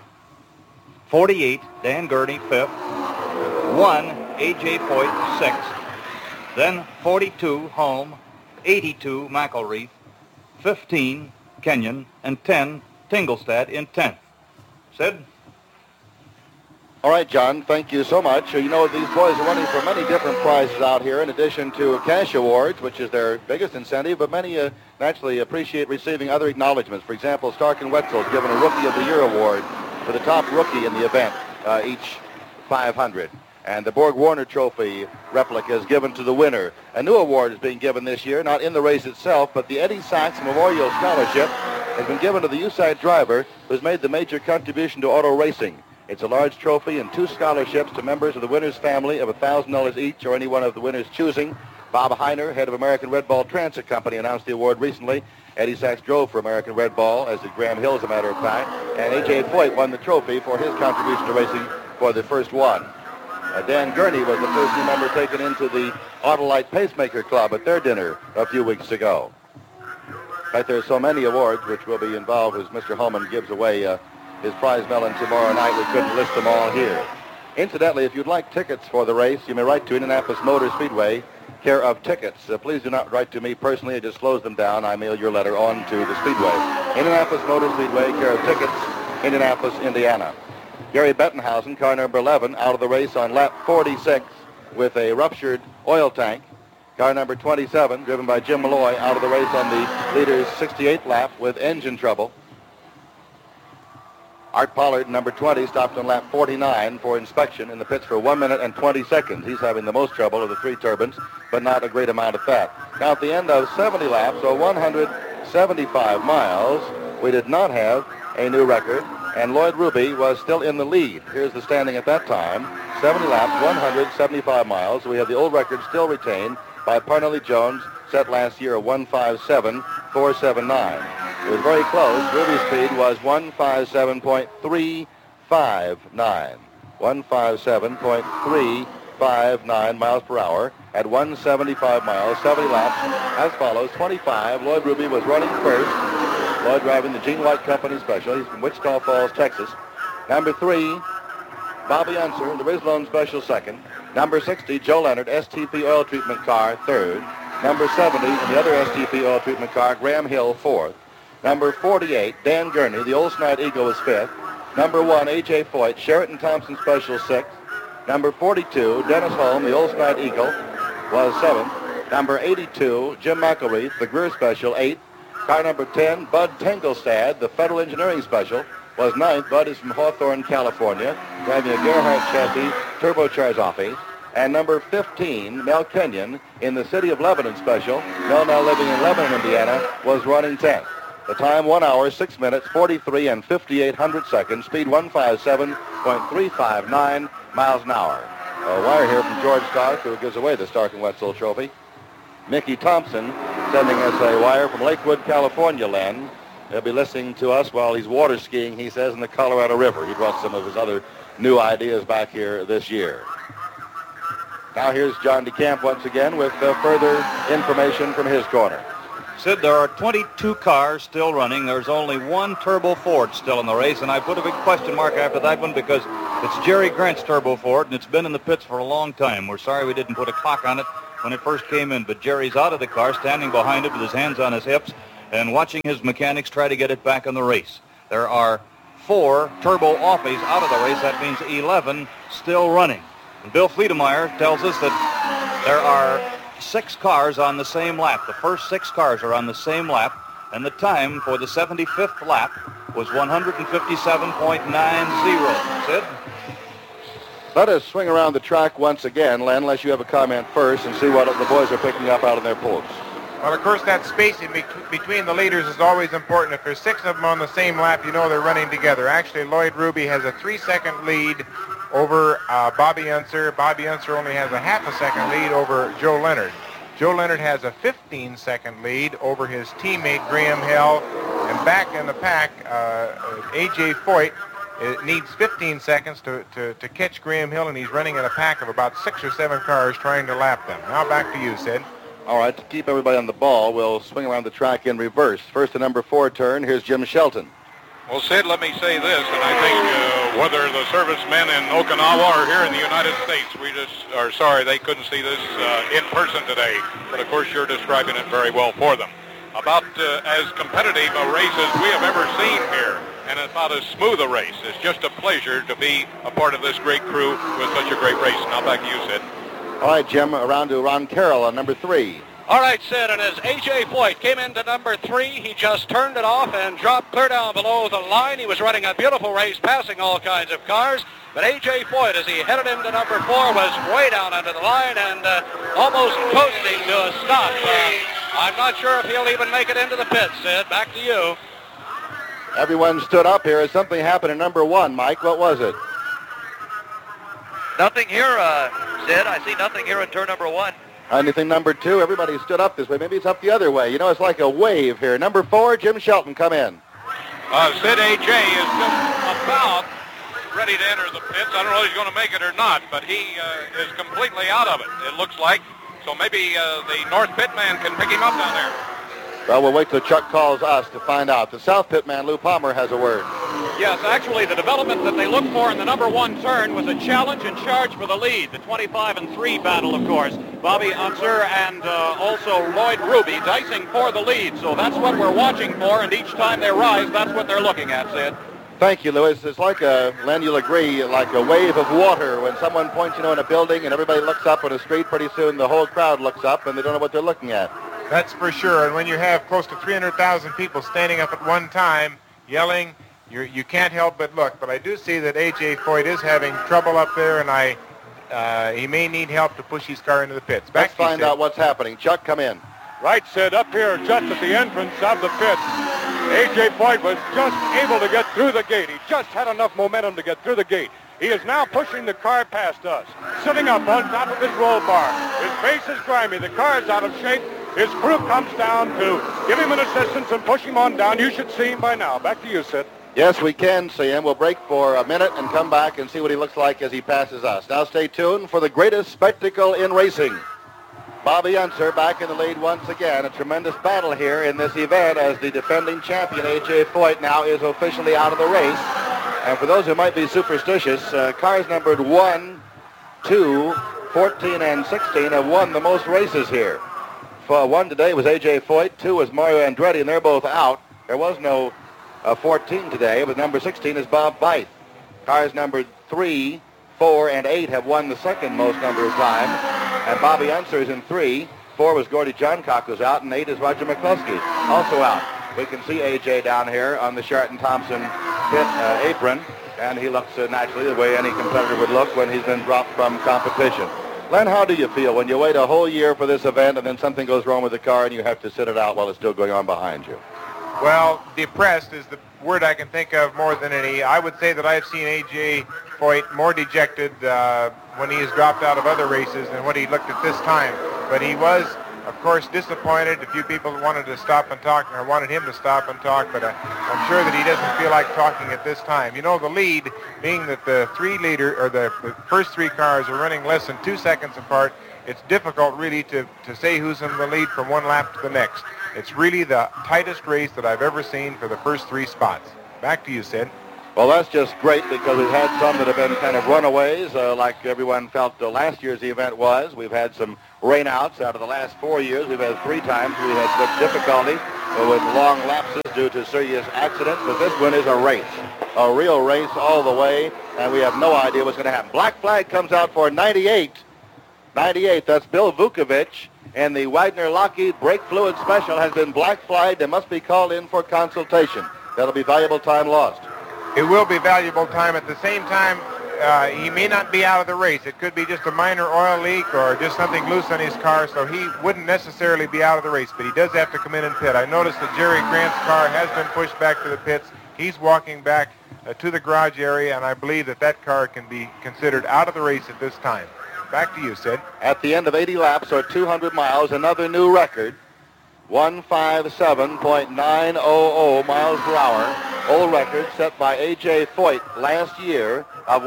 48, Dan Gurney, 5th. 1, A.J. Foyt, 6th. Then 42, Holm. 82, McElreath. 15, Kenyon. And 10, Tingelstad in 10th. Sid? All right, John, thank you so much. You know, these boys are running for many different prizes out here in addition to cash awards, which is their biggest incentive, but many naturally appreciate receiving other acknowledgments. For example, Stark and Wetzel is given a Rookie of the Year award for the top rookie in the event, each 500. And the Borg Warner Trophy replica is given to the winner. A new award is being given this year, not in the race itself, but the Eddie Sachs Memorial Scholarship has been given to the USAC driver who's made the major contribution to auto racing. It's a large trophy and 2 scholarships to members of the winner's family of $1,000 each or any one of the winners choosing. Bob Heiner, head of American Red Ball Transit Company, announced the award recently. Eddie Sachs drove for American Red Ball, as did Graham Hill, as a matter of fact. And A.J. Foyt won the trophy for his contribution to racing for the first one. Dan Gurney was the first new member taken into the Autolite Pacemaker Club at their dinner a few weeks ago. In fact, there are so many awards which will be involved as Mr. Holman gives away his prize melon tomorrow night. We couldn't list them all here. Incidentally, if you'd like tickets for the race, you may write to Indianapolis Motor Speedway, care of Tickets. Please do not write to me personally. I just close them down. I mail your letter on to the Speedway. Indianapolis Motor Speedway, care of Tickets, Indianapolis, Indiana. Gary Bettenhausen, car number 11, out of the race on lap 46 with a ruptured oil tank. Car number 27, driven by Jim Malloy, out of the race on the leader's 68th lap with engine trouble. Art Pollard, number 20, stopped on lap 49 for inspection in the pits for 1 minute and 20 seconds. He's having the most trouble of the 3 turbines, but not a great amount of fat. Now, at the end of 70 laps, or 175 miles, we did not have a new record, and Lloyd Ruby was still in the lead. Here's the standing at that time. 70 laps, 175 miles. We have the old record still retained by Parnelli Jones, set last year at 157.479. It was very close. Ruby's speed was 157.359. 157.359 miles per hour at 175 miles, 70 laps, as follows. 25, Lloyd Ruby was running first. Lloyd driving the Gene White Company Special. He's from Wichita Falls, Texas. Number 3, Bobby Unser, the Rizlone Special, second. Number 60, Joe Leonard, STP oil treatment car, third. Number 70, in the other STP oil treatment car, Graham Hill, fourth. Number 48, Dan Gurney, the Old Snide Eagle, was fifth. Number 1, A.J. Foyt, Sheraton Thompson Special, sixth. Number 42, Dennis Holm, the Old Snide Eagle, was seventh. Number 82, Jim McElreath, the Greer Special, eighth. Car number 10, Bud Tingelstad, the Federal Engineering Special, was ninth. Bud is from Hawthorne, California, driving a Gerhardt chassis turbocharged office. And number 15, Mel Kenyon, in the City of Lebanon Special, Mel now living in Lebanon, Indiana, was running 10th. The time, 1 hour, 6 minutes, 43 and 5800 seconds. Speed 157.359 miles an hour. A wire here from George Stark, who gives away the Stark and Wetzel Trophy. Mickey Thompson sending us a wire from Lakewood, California, Len. He'll be listening to us while he's water skiing, he says, in the Colorado River. He brought some of his other new ideas back here this year. Now here's John DeCamp once again with further information from his corner. Sid, there are 22 cars still running. There's only one Turbo Ford still in the race, and I put a big question mark after that one because it's Jerry Grant's Turbo Ford, and it's been in the pits for a long time. We're sorry we didn't put a clock on it when it first came in, but Jerry's out of the car, standing behind it with his hands on his hips and watching his mechanics try to get it back in the race. There are 4 Turbo Offies out of the race. That means 11 still running. And Bill Fleetemeyer tells us that there are 6 cars on the same lap. The first 6 cars are on the same lap, and the time for the 75th lap was 157.90. Sid? Let us swing around the track once again, Len, unless you have a comment first, and see what the boys are picking up out of their pulls. Well, of course, that spacing between the leaders is always important. If there's 6 of them on the same lap, you know they're running together. Actually, Lloyd Ruby has a 3-second lead over Bobby Unser. Bobby Unser only has a half a second lead over Joe Leonard. Joe Leonard has a 15-second lead over his teammate Graham Hill. And back in the pack, A.J. Foyt needs 15 seconds to catch Graham Hill, and he's running in a pack of about 6 or 7 cars trying to lap them. Now back to you, Sid. All right, to keep everybody on the ball, we'll swing around the track in reverse. First, the number 4 turn. Here's Jim Shelton. Well, Sid, let me say this, and I think whether the servicemen in Okinawa or here in the United States, we just are sorry they couldn't see this in person today. But, of course, you're describing it very well for them. About as competitive a race as we have ever seen here, and about as smooth a race. It's just a pleasure to be a part of this great crew with such a great race. Now back to you, Sid. All right, Jim, around to Ron Carroll on number 3. All right, Sid, and as A.J. Foyt came into number 3, he just turned it off and dropped clear down below the line. He was running a beautiful race, passing all kinds of cars. But A.J. Foyt, as he headed into number 4, was way down under the line and almost coasting to a stop. I'm not sure if he'll even make it into the pits, Sid. Back to you. Everyone stood up here. Something happened in number 1, Mike. What was it? Nothing here, Sid. I see nothing here in turn number 1. Anything number 2? Everybody stood up this way. Maybe it's up the other way. You know, it's like a wave here. Number 4, Jim Shelton, come in. Sid, A.J. is just about ready to enter the pits. I don't know if he's going to make it or not, but he is completely out of it, it looks like. So maybe the North Pit man can pick him up down there. Well, we'll wait till Chuck calls us to find out. The South Pit man, Lou Palmer, has a word. Yes, actually, the development that they looked for in the number 1 turn was a challenge and charge for the lead. The 25-3 battle, of course. Bobby Unser and also Lloyd Ruby dicing for the lead. So that's what we're watching for, and each time they rise, that's what they're looking at, Sid. Thank you, Louis. It's like Len, you'll agree, like a wave of water. When someone points, in a building and everybody looks up on a street, pretty soon the whole crowd looks up and they don't know what they're looking at. That's for sure. And when you have close to 300,000 people standing up at one time, yelling, you can't help but look. But I do see that A.J. Foyt is having trouble up there, and he may need help to push his car into the pits. Let's find out what's happening. Chuck, come in. Right, Sid, up here just at the entrance of the pits. A.J. Foyt was just able to get through the gate. He just had enough momentum to get through the gate. He is now pushing the car past us, sitting up on top of his roll bar. His face is grimy. The car is out of shape. His crew comes down to give him an assistance and push him on down. You should see him by now. Back to you, Sid. Yes, we can see him. We'll break for a minute and come back and see what he looks like as he passes us. Now stay tuned for the greatest spectacle in racing. Bobby Unser back in the lead once again. A tremendous battle here in this event as the defending champion, A.J. Foyt, now is officially out of the race. And for those who might be superstitious, cars numbered 1, 2, 14, and 16 have won the most races here. 1 today was A.J. Foyt, 2 was Mario Andretti, and they're both out. There was no 14 today, but number 16 is Bob Byth. Cars numbered 3, 4, and 8 have won the second most number of times, and Bobby Unser is in 3. 4 was Gordy Johncock, who's out, and 8 is Roger McCluskey, also out. We can see A.J. down here on the Sheraton-Thompson pit apron, and he looks naturally the way any competitor would look when he's been dropped from competition. Len, how do you feel when you wait a whole year for this event and then something goes wrong with the car and you have to sit it out while it's still going on behind you? Well, depressed is the word I can think of more than any. I would say that I've seen A.J. Foyt more dejected when he has dropped out of other races than what he looked at this time. But he was Of course, disappointed. A few people wanted to stop and talk, or wanted him to stop and talk, but I'm sure that he doesn't feel like talking at this time. You know, the lead, being that the the first three cars are running less than 2 seconds apart, it's difficult really to say who's in the lead from one lap to the next. It's really the tightest race that I've ever seen for the first three spots. Back to you, Sid. Well, that's just great because we've had some that have been kind of runaways, like everyone felt last year's event was. We've had some rainouts out of the last 4 years. We've had 3 times we had such difficulty with long lapses due to serious accidents, but this one is a real race all the way, and we have no idea what's going to happen. Black flag comes out for 98. 98, that's Bill Vukovich, and the Wagner-Lockheed brake fluid special has been black flagged and must be called in for consultation. That'll be valuable time lost. It will be valuable time. At the same time, he may not be out of the race. It could be just a minor oil leak or just something loose on his car, so he wouldn't necessarily be out of the race, but he does have to come in and pit. I noticed that Jerry Grant's car has been pushed back to the pits. He's walking back to the garage area, and I believe that car can be considered out of the race at this time. Back to you, Sid. At the end of 80 laps or 200 miles, another new record, 157.900 miles per hour. Old record set by A.J. Foyt last year of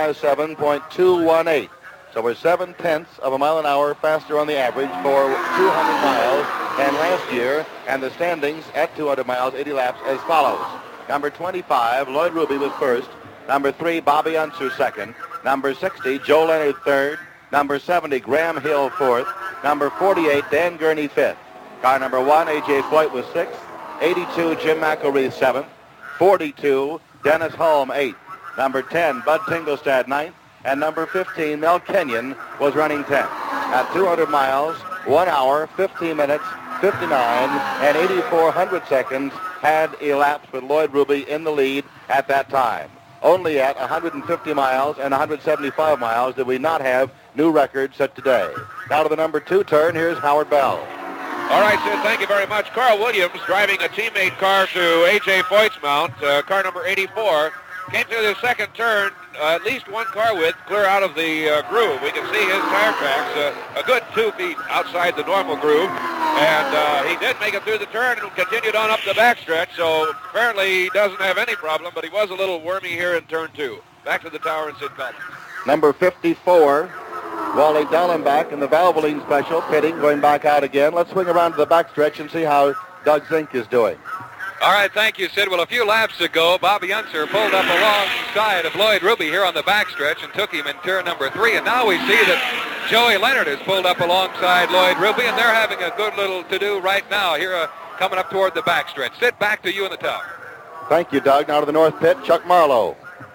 157.218. So we're 0.7 of a mile an hour faster on the average for 200 miles than last year. And the standings at 200 miles, 80 laps as follows. Number 25, Lloyd Ruby was first. Number 3, Bobby Unser second. Number 60, Joe Leonard third. Number 70, Graham Hill fourth. Number 48, Dan Gurney fifth. Car number 1, A.J. Foyt was sixth. 82, Jim McElreath seventh. 42, Dennis Hulme, 8th. Number 10, Bud Tingelstad, 9th. And number 15, Mel Kenyon, was running 10th. At 200 miles, 1 hour, 15 minutes, 59, and 84 seconds had elapsed with Lloyd Ruby in the lead at that time. Only at 150 miles and 175 miles did we not have new records set today. Now to the number 2 turn, here's Howard Bell. All right, Sid, thank you very much. Carl Williams, driving a teammate car to A.J. Foyt's mount, car number 84, came through the second turn, at least one car width clear out of the groove. We can see his tire tracks a good 2 feet outside the normal groove. And he did make it through the turn and continued on up the backstretch, so apparently he doesn't have any problem, but he was a little wormy here in turn 2. Back to the tower and Sid Collins. Number 54, Wally Dallenbach in the Valvoline special, pitting, going back out again. Let's swing around to the backstretch and see how Doug Zink is doing. All right, thank you, Sid. Well, a few laps ago, Bobby Unser pulled up alongside of Lloyd Ruby here on the backstretch and took him in turn number 3. And now we see that Joey Leonard has pulled up alongside Lloyd Ruby, and they're having a good little to-do right now here coming up toward the backstretch. Sid, back to you in the tower. Thank you, Doug. Now to the north pit, Chuck Marlowe.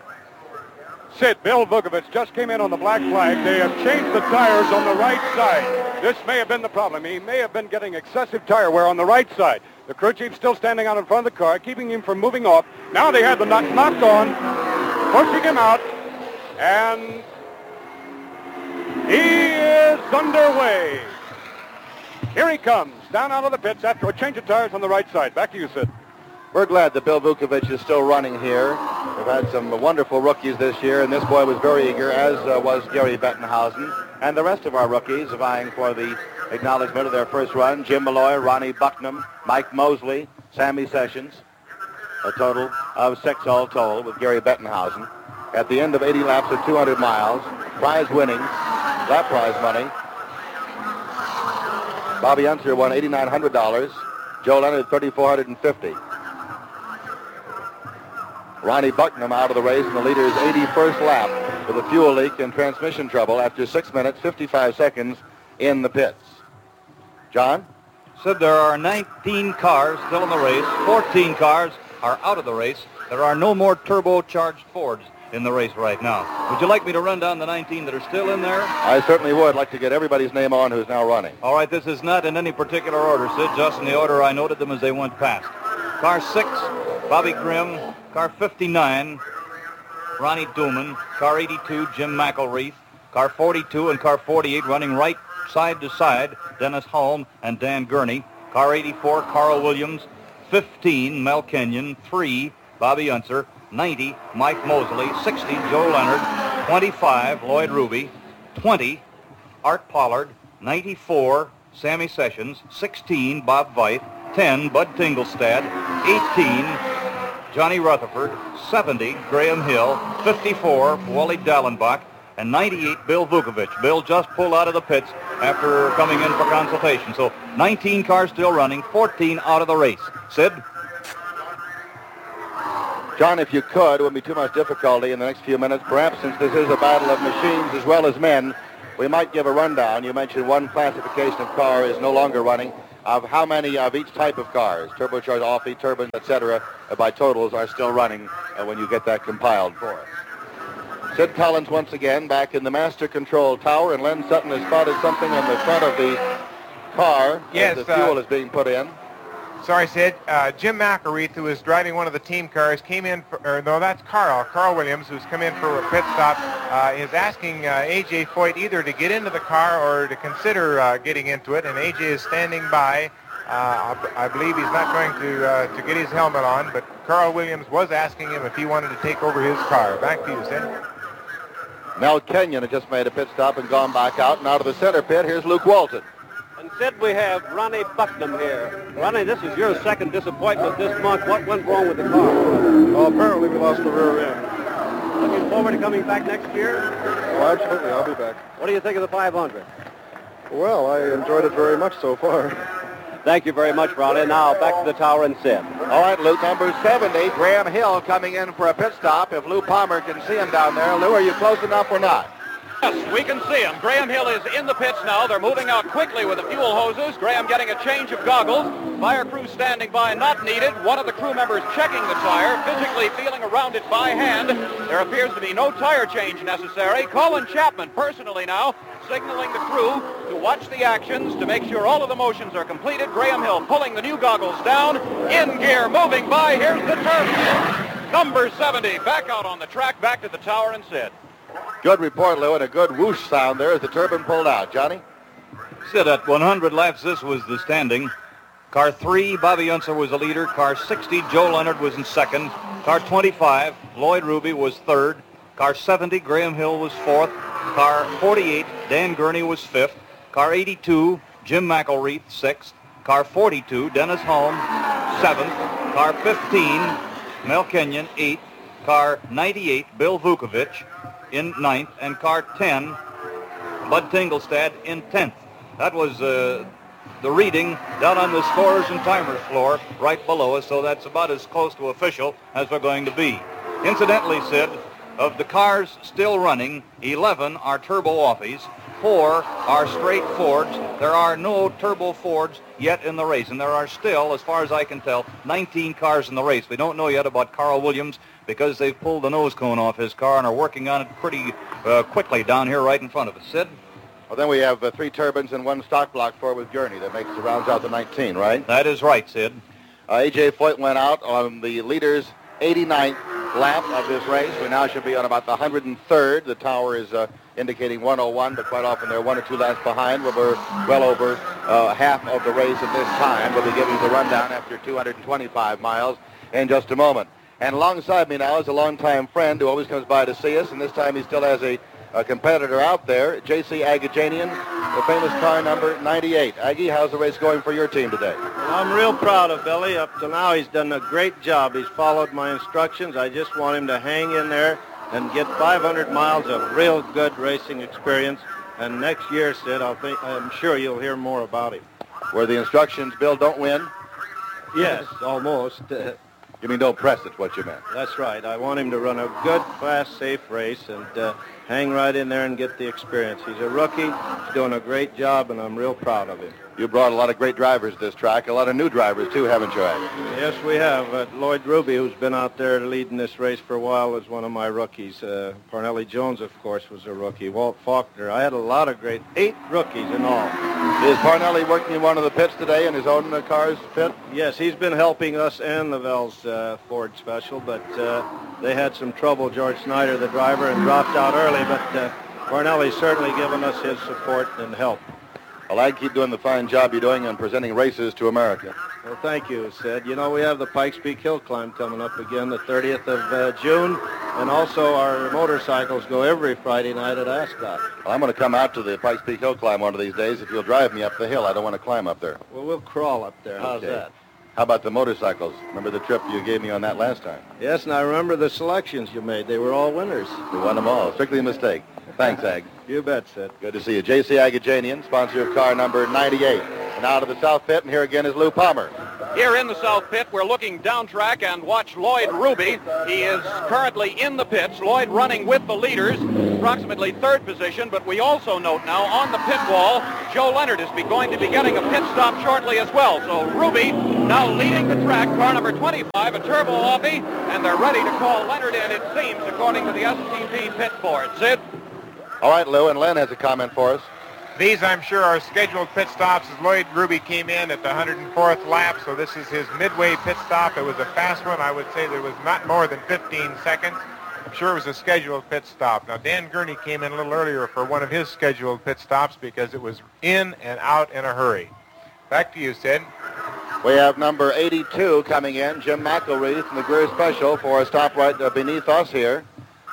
Sid, Bill Vukovich just came in on the black flag. They have changed the tires on the right side. This may have been the problem. He may have been getting excessive tire wear on the right side. The crew chief still standing out in front of the car, keeping him from moving off. Now they had the nut knocked on, pushing him out, and he is underway. Here he comes, down out of the pits after a change of tires on the right side. Back to you, Sid. We're glad that Bill Vukovich is still running here. We've had some wonderful rookies this year, and this boy was very eager, as was Gary Bettenhausen. And the rest of our rookies vying for the acknowledgement of their first run: Jim Malloy, Ronnie Bucknam, Mike Mosley, Sammy Sessions. A total of 6 all told with Gary Bettenhausen. At the end of 80 laps of 200 miles, prize winnings, lap prize money. Bobby Unser won $8,900. Joe Leonard, $3,450. Ronnie Bucknam out of the race in the leader's 81st lap with a fuel leak and transmission trouble after 6 minutes, 55 seconds in the pits. John? Said there are 19 cars still in the race. 14 cars are out of the race. There are no more turbocharged Fords in the race right now. Would you like me to run down the 19 that are still in there? I certainly would like to get everybody's name on who's now running. All right, this is not in any particular order, Sid, just in the order I noted them as they went past. Car 6, Bobby Grimm. Car 59, Ronnie Duman. Car 82, Jim McElreath. Car 42 and car 48 running right side to side, Dennis Hulme and Dan Gurney. Car 84, Carl Williams. 15, Mel Kenyon. 3, Bobby Unser. 90, Mike Mosley. 60, Joe Leonard. 25, Lloyd Ruby. 20, Art Pollard. 94, Sammy Sessions. 16, Bob Veit. 10, Bud Tingelstad. 18, Johnny Rutherford. 70, Graham Hill. 54, Wally Dallenbach. And 98, Bill Vukovich. Bill just pulled out of the pits after coming in for consultation. So 19 cars still running, 14 out of the race. Sid? John, if you could, it wouldn't be too much difficulty in the next few minutes. Perhaps since this is a battle of machines as well as men, we might give a rundown. You mentioned one classification of car is no longer running. Of how many of each type of cars, turbocharged, off-beat, turbines, etc., by totals are still running when you get that compiled for us. Sid Collins once again back in the master control tower, and Len Sutton has spotted something on the front of the car as the fuel is being put in. Sorry, Sid. Jim McElreath, who is driving one of the team cars, came in that's Carl Williams, who's come in for a pit stop, is asking A.J. Foyt either to get into the car or to consider getting into it, and A.J. is standing by. I believe he's not going to get his helmet on, but Carl Williams was asking him if he wanted to take over his car. Back to you, Sid. Mel Kenyon has just made a pit stop and gone back out, and out of the center pit, here's Luke Walton. And Sid, we have Ronnie Bucknam here. Ronnie, this is your second disappointment this month. What went wrong with the car? Well, apparently we lost the rear end. Looking forward to coming back next year? Oh, absolutely. I'll be back. What do you think of the 500? Well, I enjoyed it very much so far. Thank you very much, Ronnie. Now, back to the tower and Sid. All right, Luke, number 70, Graham Hill coming in for a pit stop. If Lou Palmer can see him down there. Lou, are you close enough or not? Yes, we can see him. Graham Hill is in the pits now. They're moving out quickly with the fuel hoses. Graham getting a change of goggles. Fire crew standing by, not needed. One of the crew members checking the tire, physically feeling around it by hand. There appears to be no tire change necessary. Colin Chapman personally now signaling the crew to watch the actions to make sure all of the motions are completed. Graham Hill pulling the new goggles down. In gear, moving by. Here's the turn. Number 70 back out on the track, back to the tower and Sid. Good report, Lou, and a good whoosh sound there as the turbine pulled out. Johnny? Sid, at 100 laps, this was the standing. Car 3, Bobby Unser was the leader. Car 60, Joe Leonard was in second. Car 25, Lloyd Ruby was third. Car 70, Graham Hill was fourth. Car 48, Dan Gurney was fifth. Car 82, Jim McElreath, sixth. Car 42, Dennis Holm, seventh. Car 15, Mel Kenyon, eighth. Car 98, Bill Vukovich, in ninth. And car 10, Bud Tingelstad, in 10th. That was the reading down on the scorers and timers floor right below us, so that's about as close to official as we're going to be. Incidentally, Sid, of the cars still running, 11 are turbo offies, 4 are straight Fords. There are no turbo Fords yet in the race, and there are still, as far as I can tell, 19 cars in the race. We don't know yet about Carl Williams because they've pulled the nose cone off his car and are working on it pretty quickly down here right in front of us. Sid? Well, then we have 3 turbines and 1 stock block Ford with Gurney. That makes the rounds out to 19, right? That is right, Sid. A.J. Foyt went out on the leader's 89th lap of this race. We now should be on about the 103rd. The tower is indicating 101, but quite often they're 1 or 2 laps behind. We're well over half of the race at this time. We'll be giving the rundown after 225 miles in just a moment. And alongside me now is a longtime friend who always comes by to see us, and this time he still has a competitor out there, J.C. Agajanian, the famous car number 98. Aggie, how's the race going for your team today? Well, I'm real proud of Billy. Up to now, he's done a great job. He's followed my instructions. I just want him to hang in there and get 500 miles of real good racing experience. And next year, Sid, I'm sure you'll hear more about him. Where the instructions, Bill, don't win? Yes, almost. You mean don't press it, what you meant? That's right. I want him to run a good, fast, safe race and hang right in there and get the experience. He's a rookie. He's doing a great job, and I'm real proud of him. You brought a lot of great drivers to this track, a lot of new drivers, too, haven't you, Aggie? Yes, we have. Lloyd Ruby, who's been out there leading this race for a while, is one of my rookies. Parnelli Jones, of course, was a rookie. Walt Faulkner. I had a lot of 8 rookies in all. Is Parnelli working in one of the pits today in his own car's pit? Yes, he's been helping us and the Vels Ford Special, but they had some trouble, George Snyder, the driver, and dropped out early, but Parnelli's certainly given us his support and help. Well, I'd keep doing the fine job you're doing and presenting races to America. Well, thank you, Sid. You know, we have the Pikes Peak Hill Climb coming up again the 30th of June. And also our motorcycles go every Friday night at Ascot. Well, I'm going to come out to the Pikes Peak Hill Climb one of these days if you'll drive me up the hill. I don't want to climb up there. Well, we'll crawl up there. How's Okay. that? How about the motorcycles? Remember the trip you gave me on that last time? Yes, and I remember the selections you made. They were all winners. We won them all. Strictly a mistake. Thanks, Ag. You bet, Sid. Good to see you. J.C. Agajanian, sponsor of car number 98. And out of the south pit, and here again is Lou Palmer. Here in the south pit, we're looking down track and watch Lloyd Ruby. He is currently in the pits. Lloyd running with the leaders, approximately third position, but we also note now on the pit wall, Joe Leonard is going to be getting a pit stop shortly as well. So Ruby now leading the track, car number 25, a Turbo Offie, and they're ready to call Leonard in, it seems, according to the STP pit board. Sid? All right, Lou, and Len has a comment for us. These, I'm sure, are scheduled pit stops as Lloyd Ruby came in at the 104th lap, so this is his midway pit stop. It was a fast one. I would say there was not more than 15 seconds. I'm sure it was a scheduled pit stop. Now, Dan Gurney came in a little earlier for one of his scheduled pit stops because it was in and out in a hurry. Back to you, Sid. We have number 82 coming in, Jim McElreath from the Greer Special for a stop right beneath us here.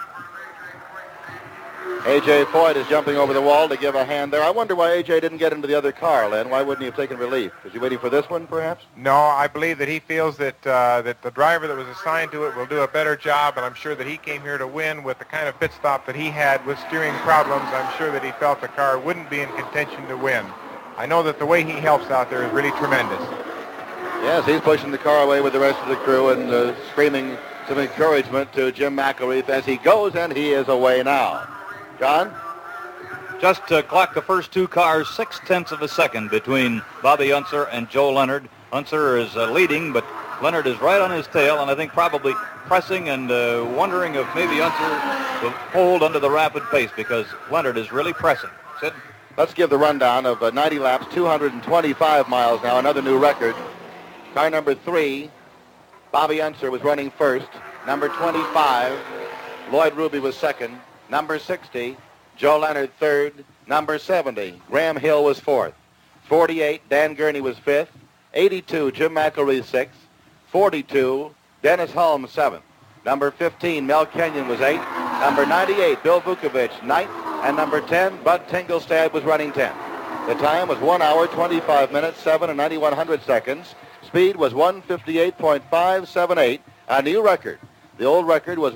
A.J. Foyt is jumping over the wall to give a hand there. I wonder why A.J. didn't get into the other car, Len. Why wouldn't he have taken relief? Is he waiting for this one, perhaps? No, I believe that he feels that that the driver that was assigned to it will do a better job, and I'm sure that he came here to win with the kind of pit stop that he had with steering problems. I'm sure that he felt the car wouldn't be in contention to win. I know that the way he helps out there is really tremendous. Yes, he's pushing the car away with the rest of the crew and screaming some encouragement to Jim McElreath as he goes, and he is away now. John? Just clocked the first two cars 0.6 of a second between Bobby Unser and Joe Leonard. Unser is leading, but Leonard is right on his tail, and I think probably pressing and wondering if maybe Unser will hold under the rapid pace because Leonard is really pressing. Sid? Let's give the rundown of 90 laps, 225 miles now, another new record. Car number 3, Bobby Unser was running first. Number 25, Lloyd Ruby was second. Number 60, Joe Leonard third. Number 70, Graham Hill was fourth. 48, Dan Gurney was fifth. 82, Jim McElreath sixth. 42, Dennis Holmes seventh. Number 15, Mel Kenyon was eighth. Number 98, Bill Vukovich ninth. And number 10, Bud Tingelstad was running 10th. The time was 1 hour, 25 minutes, 7 and 91 seconds. Speed was 158.578, a new record. The old record was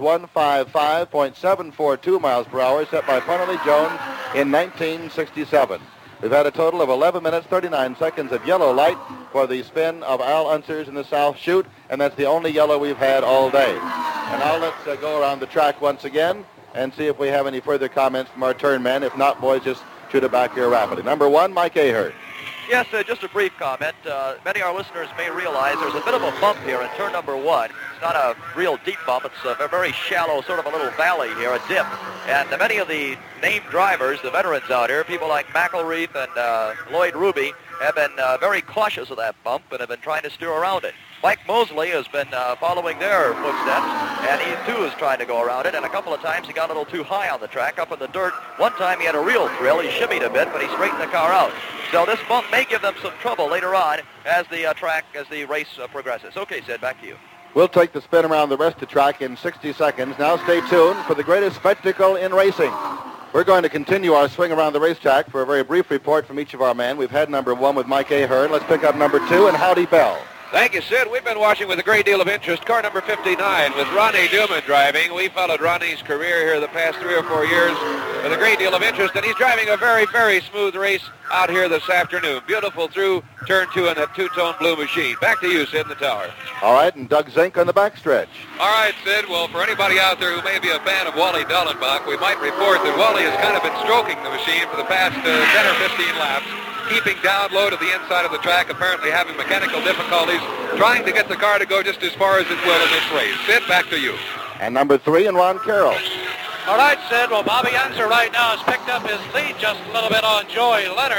155.742 miles per hour, set by Parnelly Jones in 1967. We've had a total of 11 minutes, 39 seconds of yellow light for the spin of Al Unser's in the South Chute, and that's the only yellow we've had all day. And now let's go around the track once again and see if we have any further comments from our turn men. If not, boys, just shoot it back here rapidly. Number 1, Mike Ahern. Yes, just a brief comment. Many of our listeners may realize there's a bit of a bump here in turn number 1. It's not a real deep bump. It's a very shallow, sort of a little valley here, a dip. And many of the named drivers, the veterans out here, people like McElreath and Lloyd Ruby, have been very cautious of that bump and have been trying to steer around it. Mike Mosley has been following their footsteps, and he too is trying to go around it, and a couple of times he got a little too high on the track, up in the dirt. One time he had a real thrill. He shimmied a bit, but he straightened the car out. So this bump may give them some trouble later on as the race progresses. Okay, Sid, back to you. We'll take the spin around the rest of the track in 60 seconds. Now stay tuned for the greatest spectacle in racing. We're going to continue our swing around the racetrack for a very brief report from each of our men. We've had number 1 with Mike Ahern. Let's pick up number 2 and Howdy Bell. Thank you, Sid. We've been watching with a great deal of interest car number 59 with Ronnie Newman driving. We followed Ronnie's career here the past 3 or 4 years with a great deal of interest, and he's driving a very, very smooth race out here this afternoon. Beautiful through turn 2 in that two-tone blue machine. Back to you, Sid, in the tower. All right, and Doug Zink on the backstretch. All right, Sid. Well, for anybody out there who may be a fan of Wally Dallenbach, we might report that Wally has kind of been stroking the machine for the past 10 or 15 laps, keeping down low to the inside of the track, apparently having mechanical difficulties, trying to get the car to go just as far as it will in this race. Sid, back to you. And number 3 and Ron Carroll. All right, Sid. Well, Bobby Unser right now has picked up his lead just a little bit on Joey Leonard.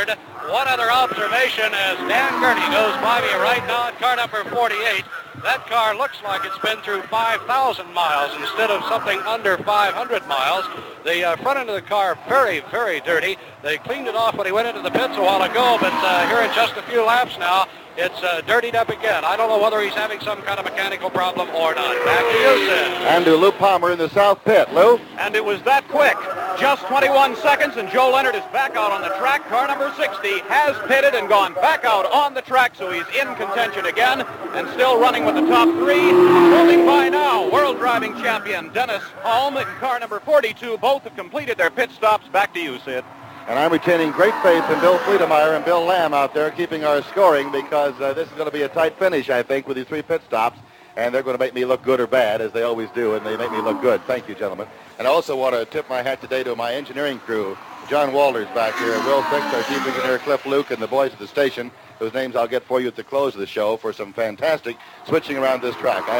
One other observation as Dan Gurney goes by me right now at car number 48. That car looks like it's been through 5,000 miles instead of something under 500 miles. The front end of the car very, very dirty. They cleaned it off when he went into the pits a while ago, but here in just a few laps now, it's dirtied up again. I don't know whether he's having some kind of mechanical problem or not. Back to you, Sid. And to Lou Palmer in the south pit. Lou? And it was that quick. Just 21 seconds, and Joe Leonard is back out on the track. Car number 60 has pitted and gone back out on the track, so he's in contention again and still running with the top three. Rolling by now, world driving champion Dennis Hulme and car number 42. Both have completed their pit stops. Back to you, Sid. And I'm retaining great faith in Bill Fleetemeyer and Bill Lamb out there keeping our scoring because this is going to be a tight finish, I think, with these 3 pit stops. And they're going to make me look good or bad, as they always do, and they make me look good. Thank you, gentlemen. And I also want to tip my hat today to my engineering crew. John Walters back here, Will Fix, our chief engineer, Cliff Luke, and the boys at the station, whose names I'll get for you at the close of the show for some fantastic switching around this track.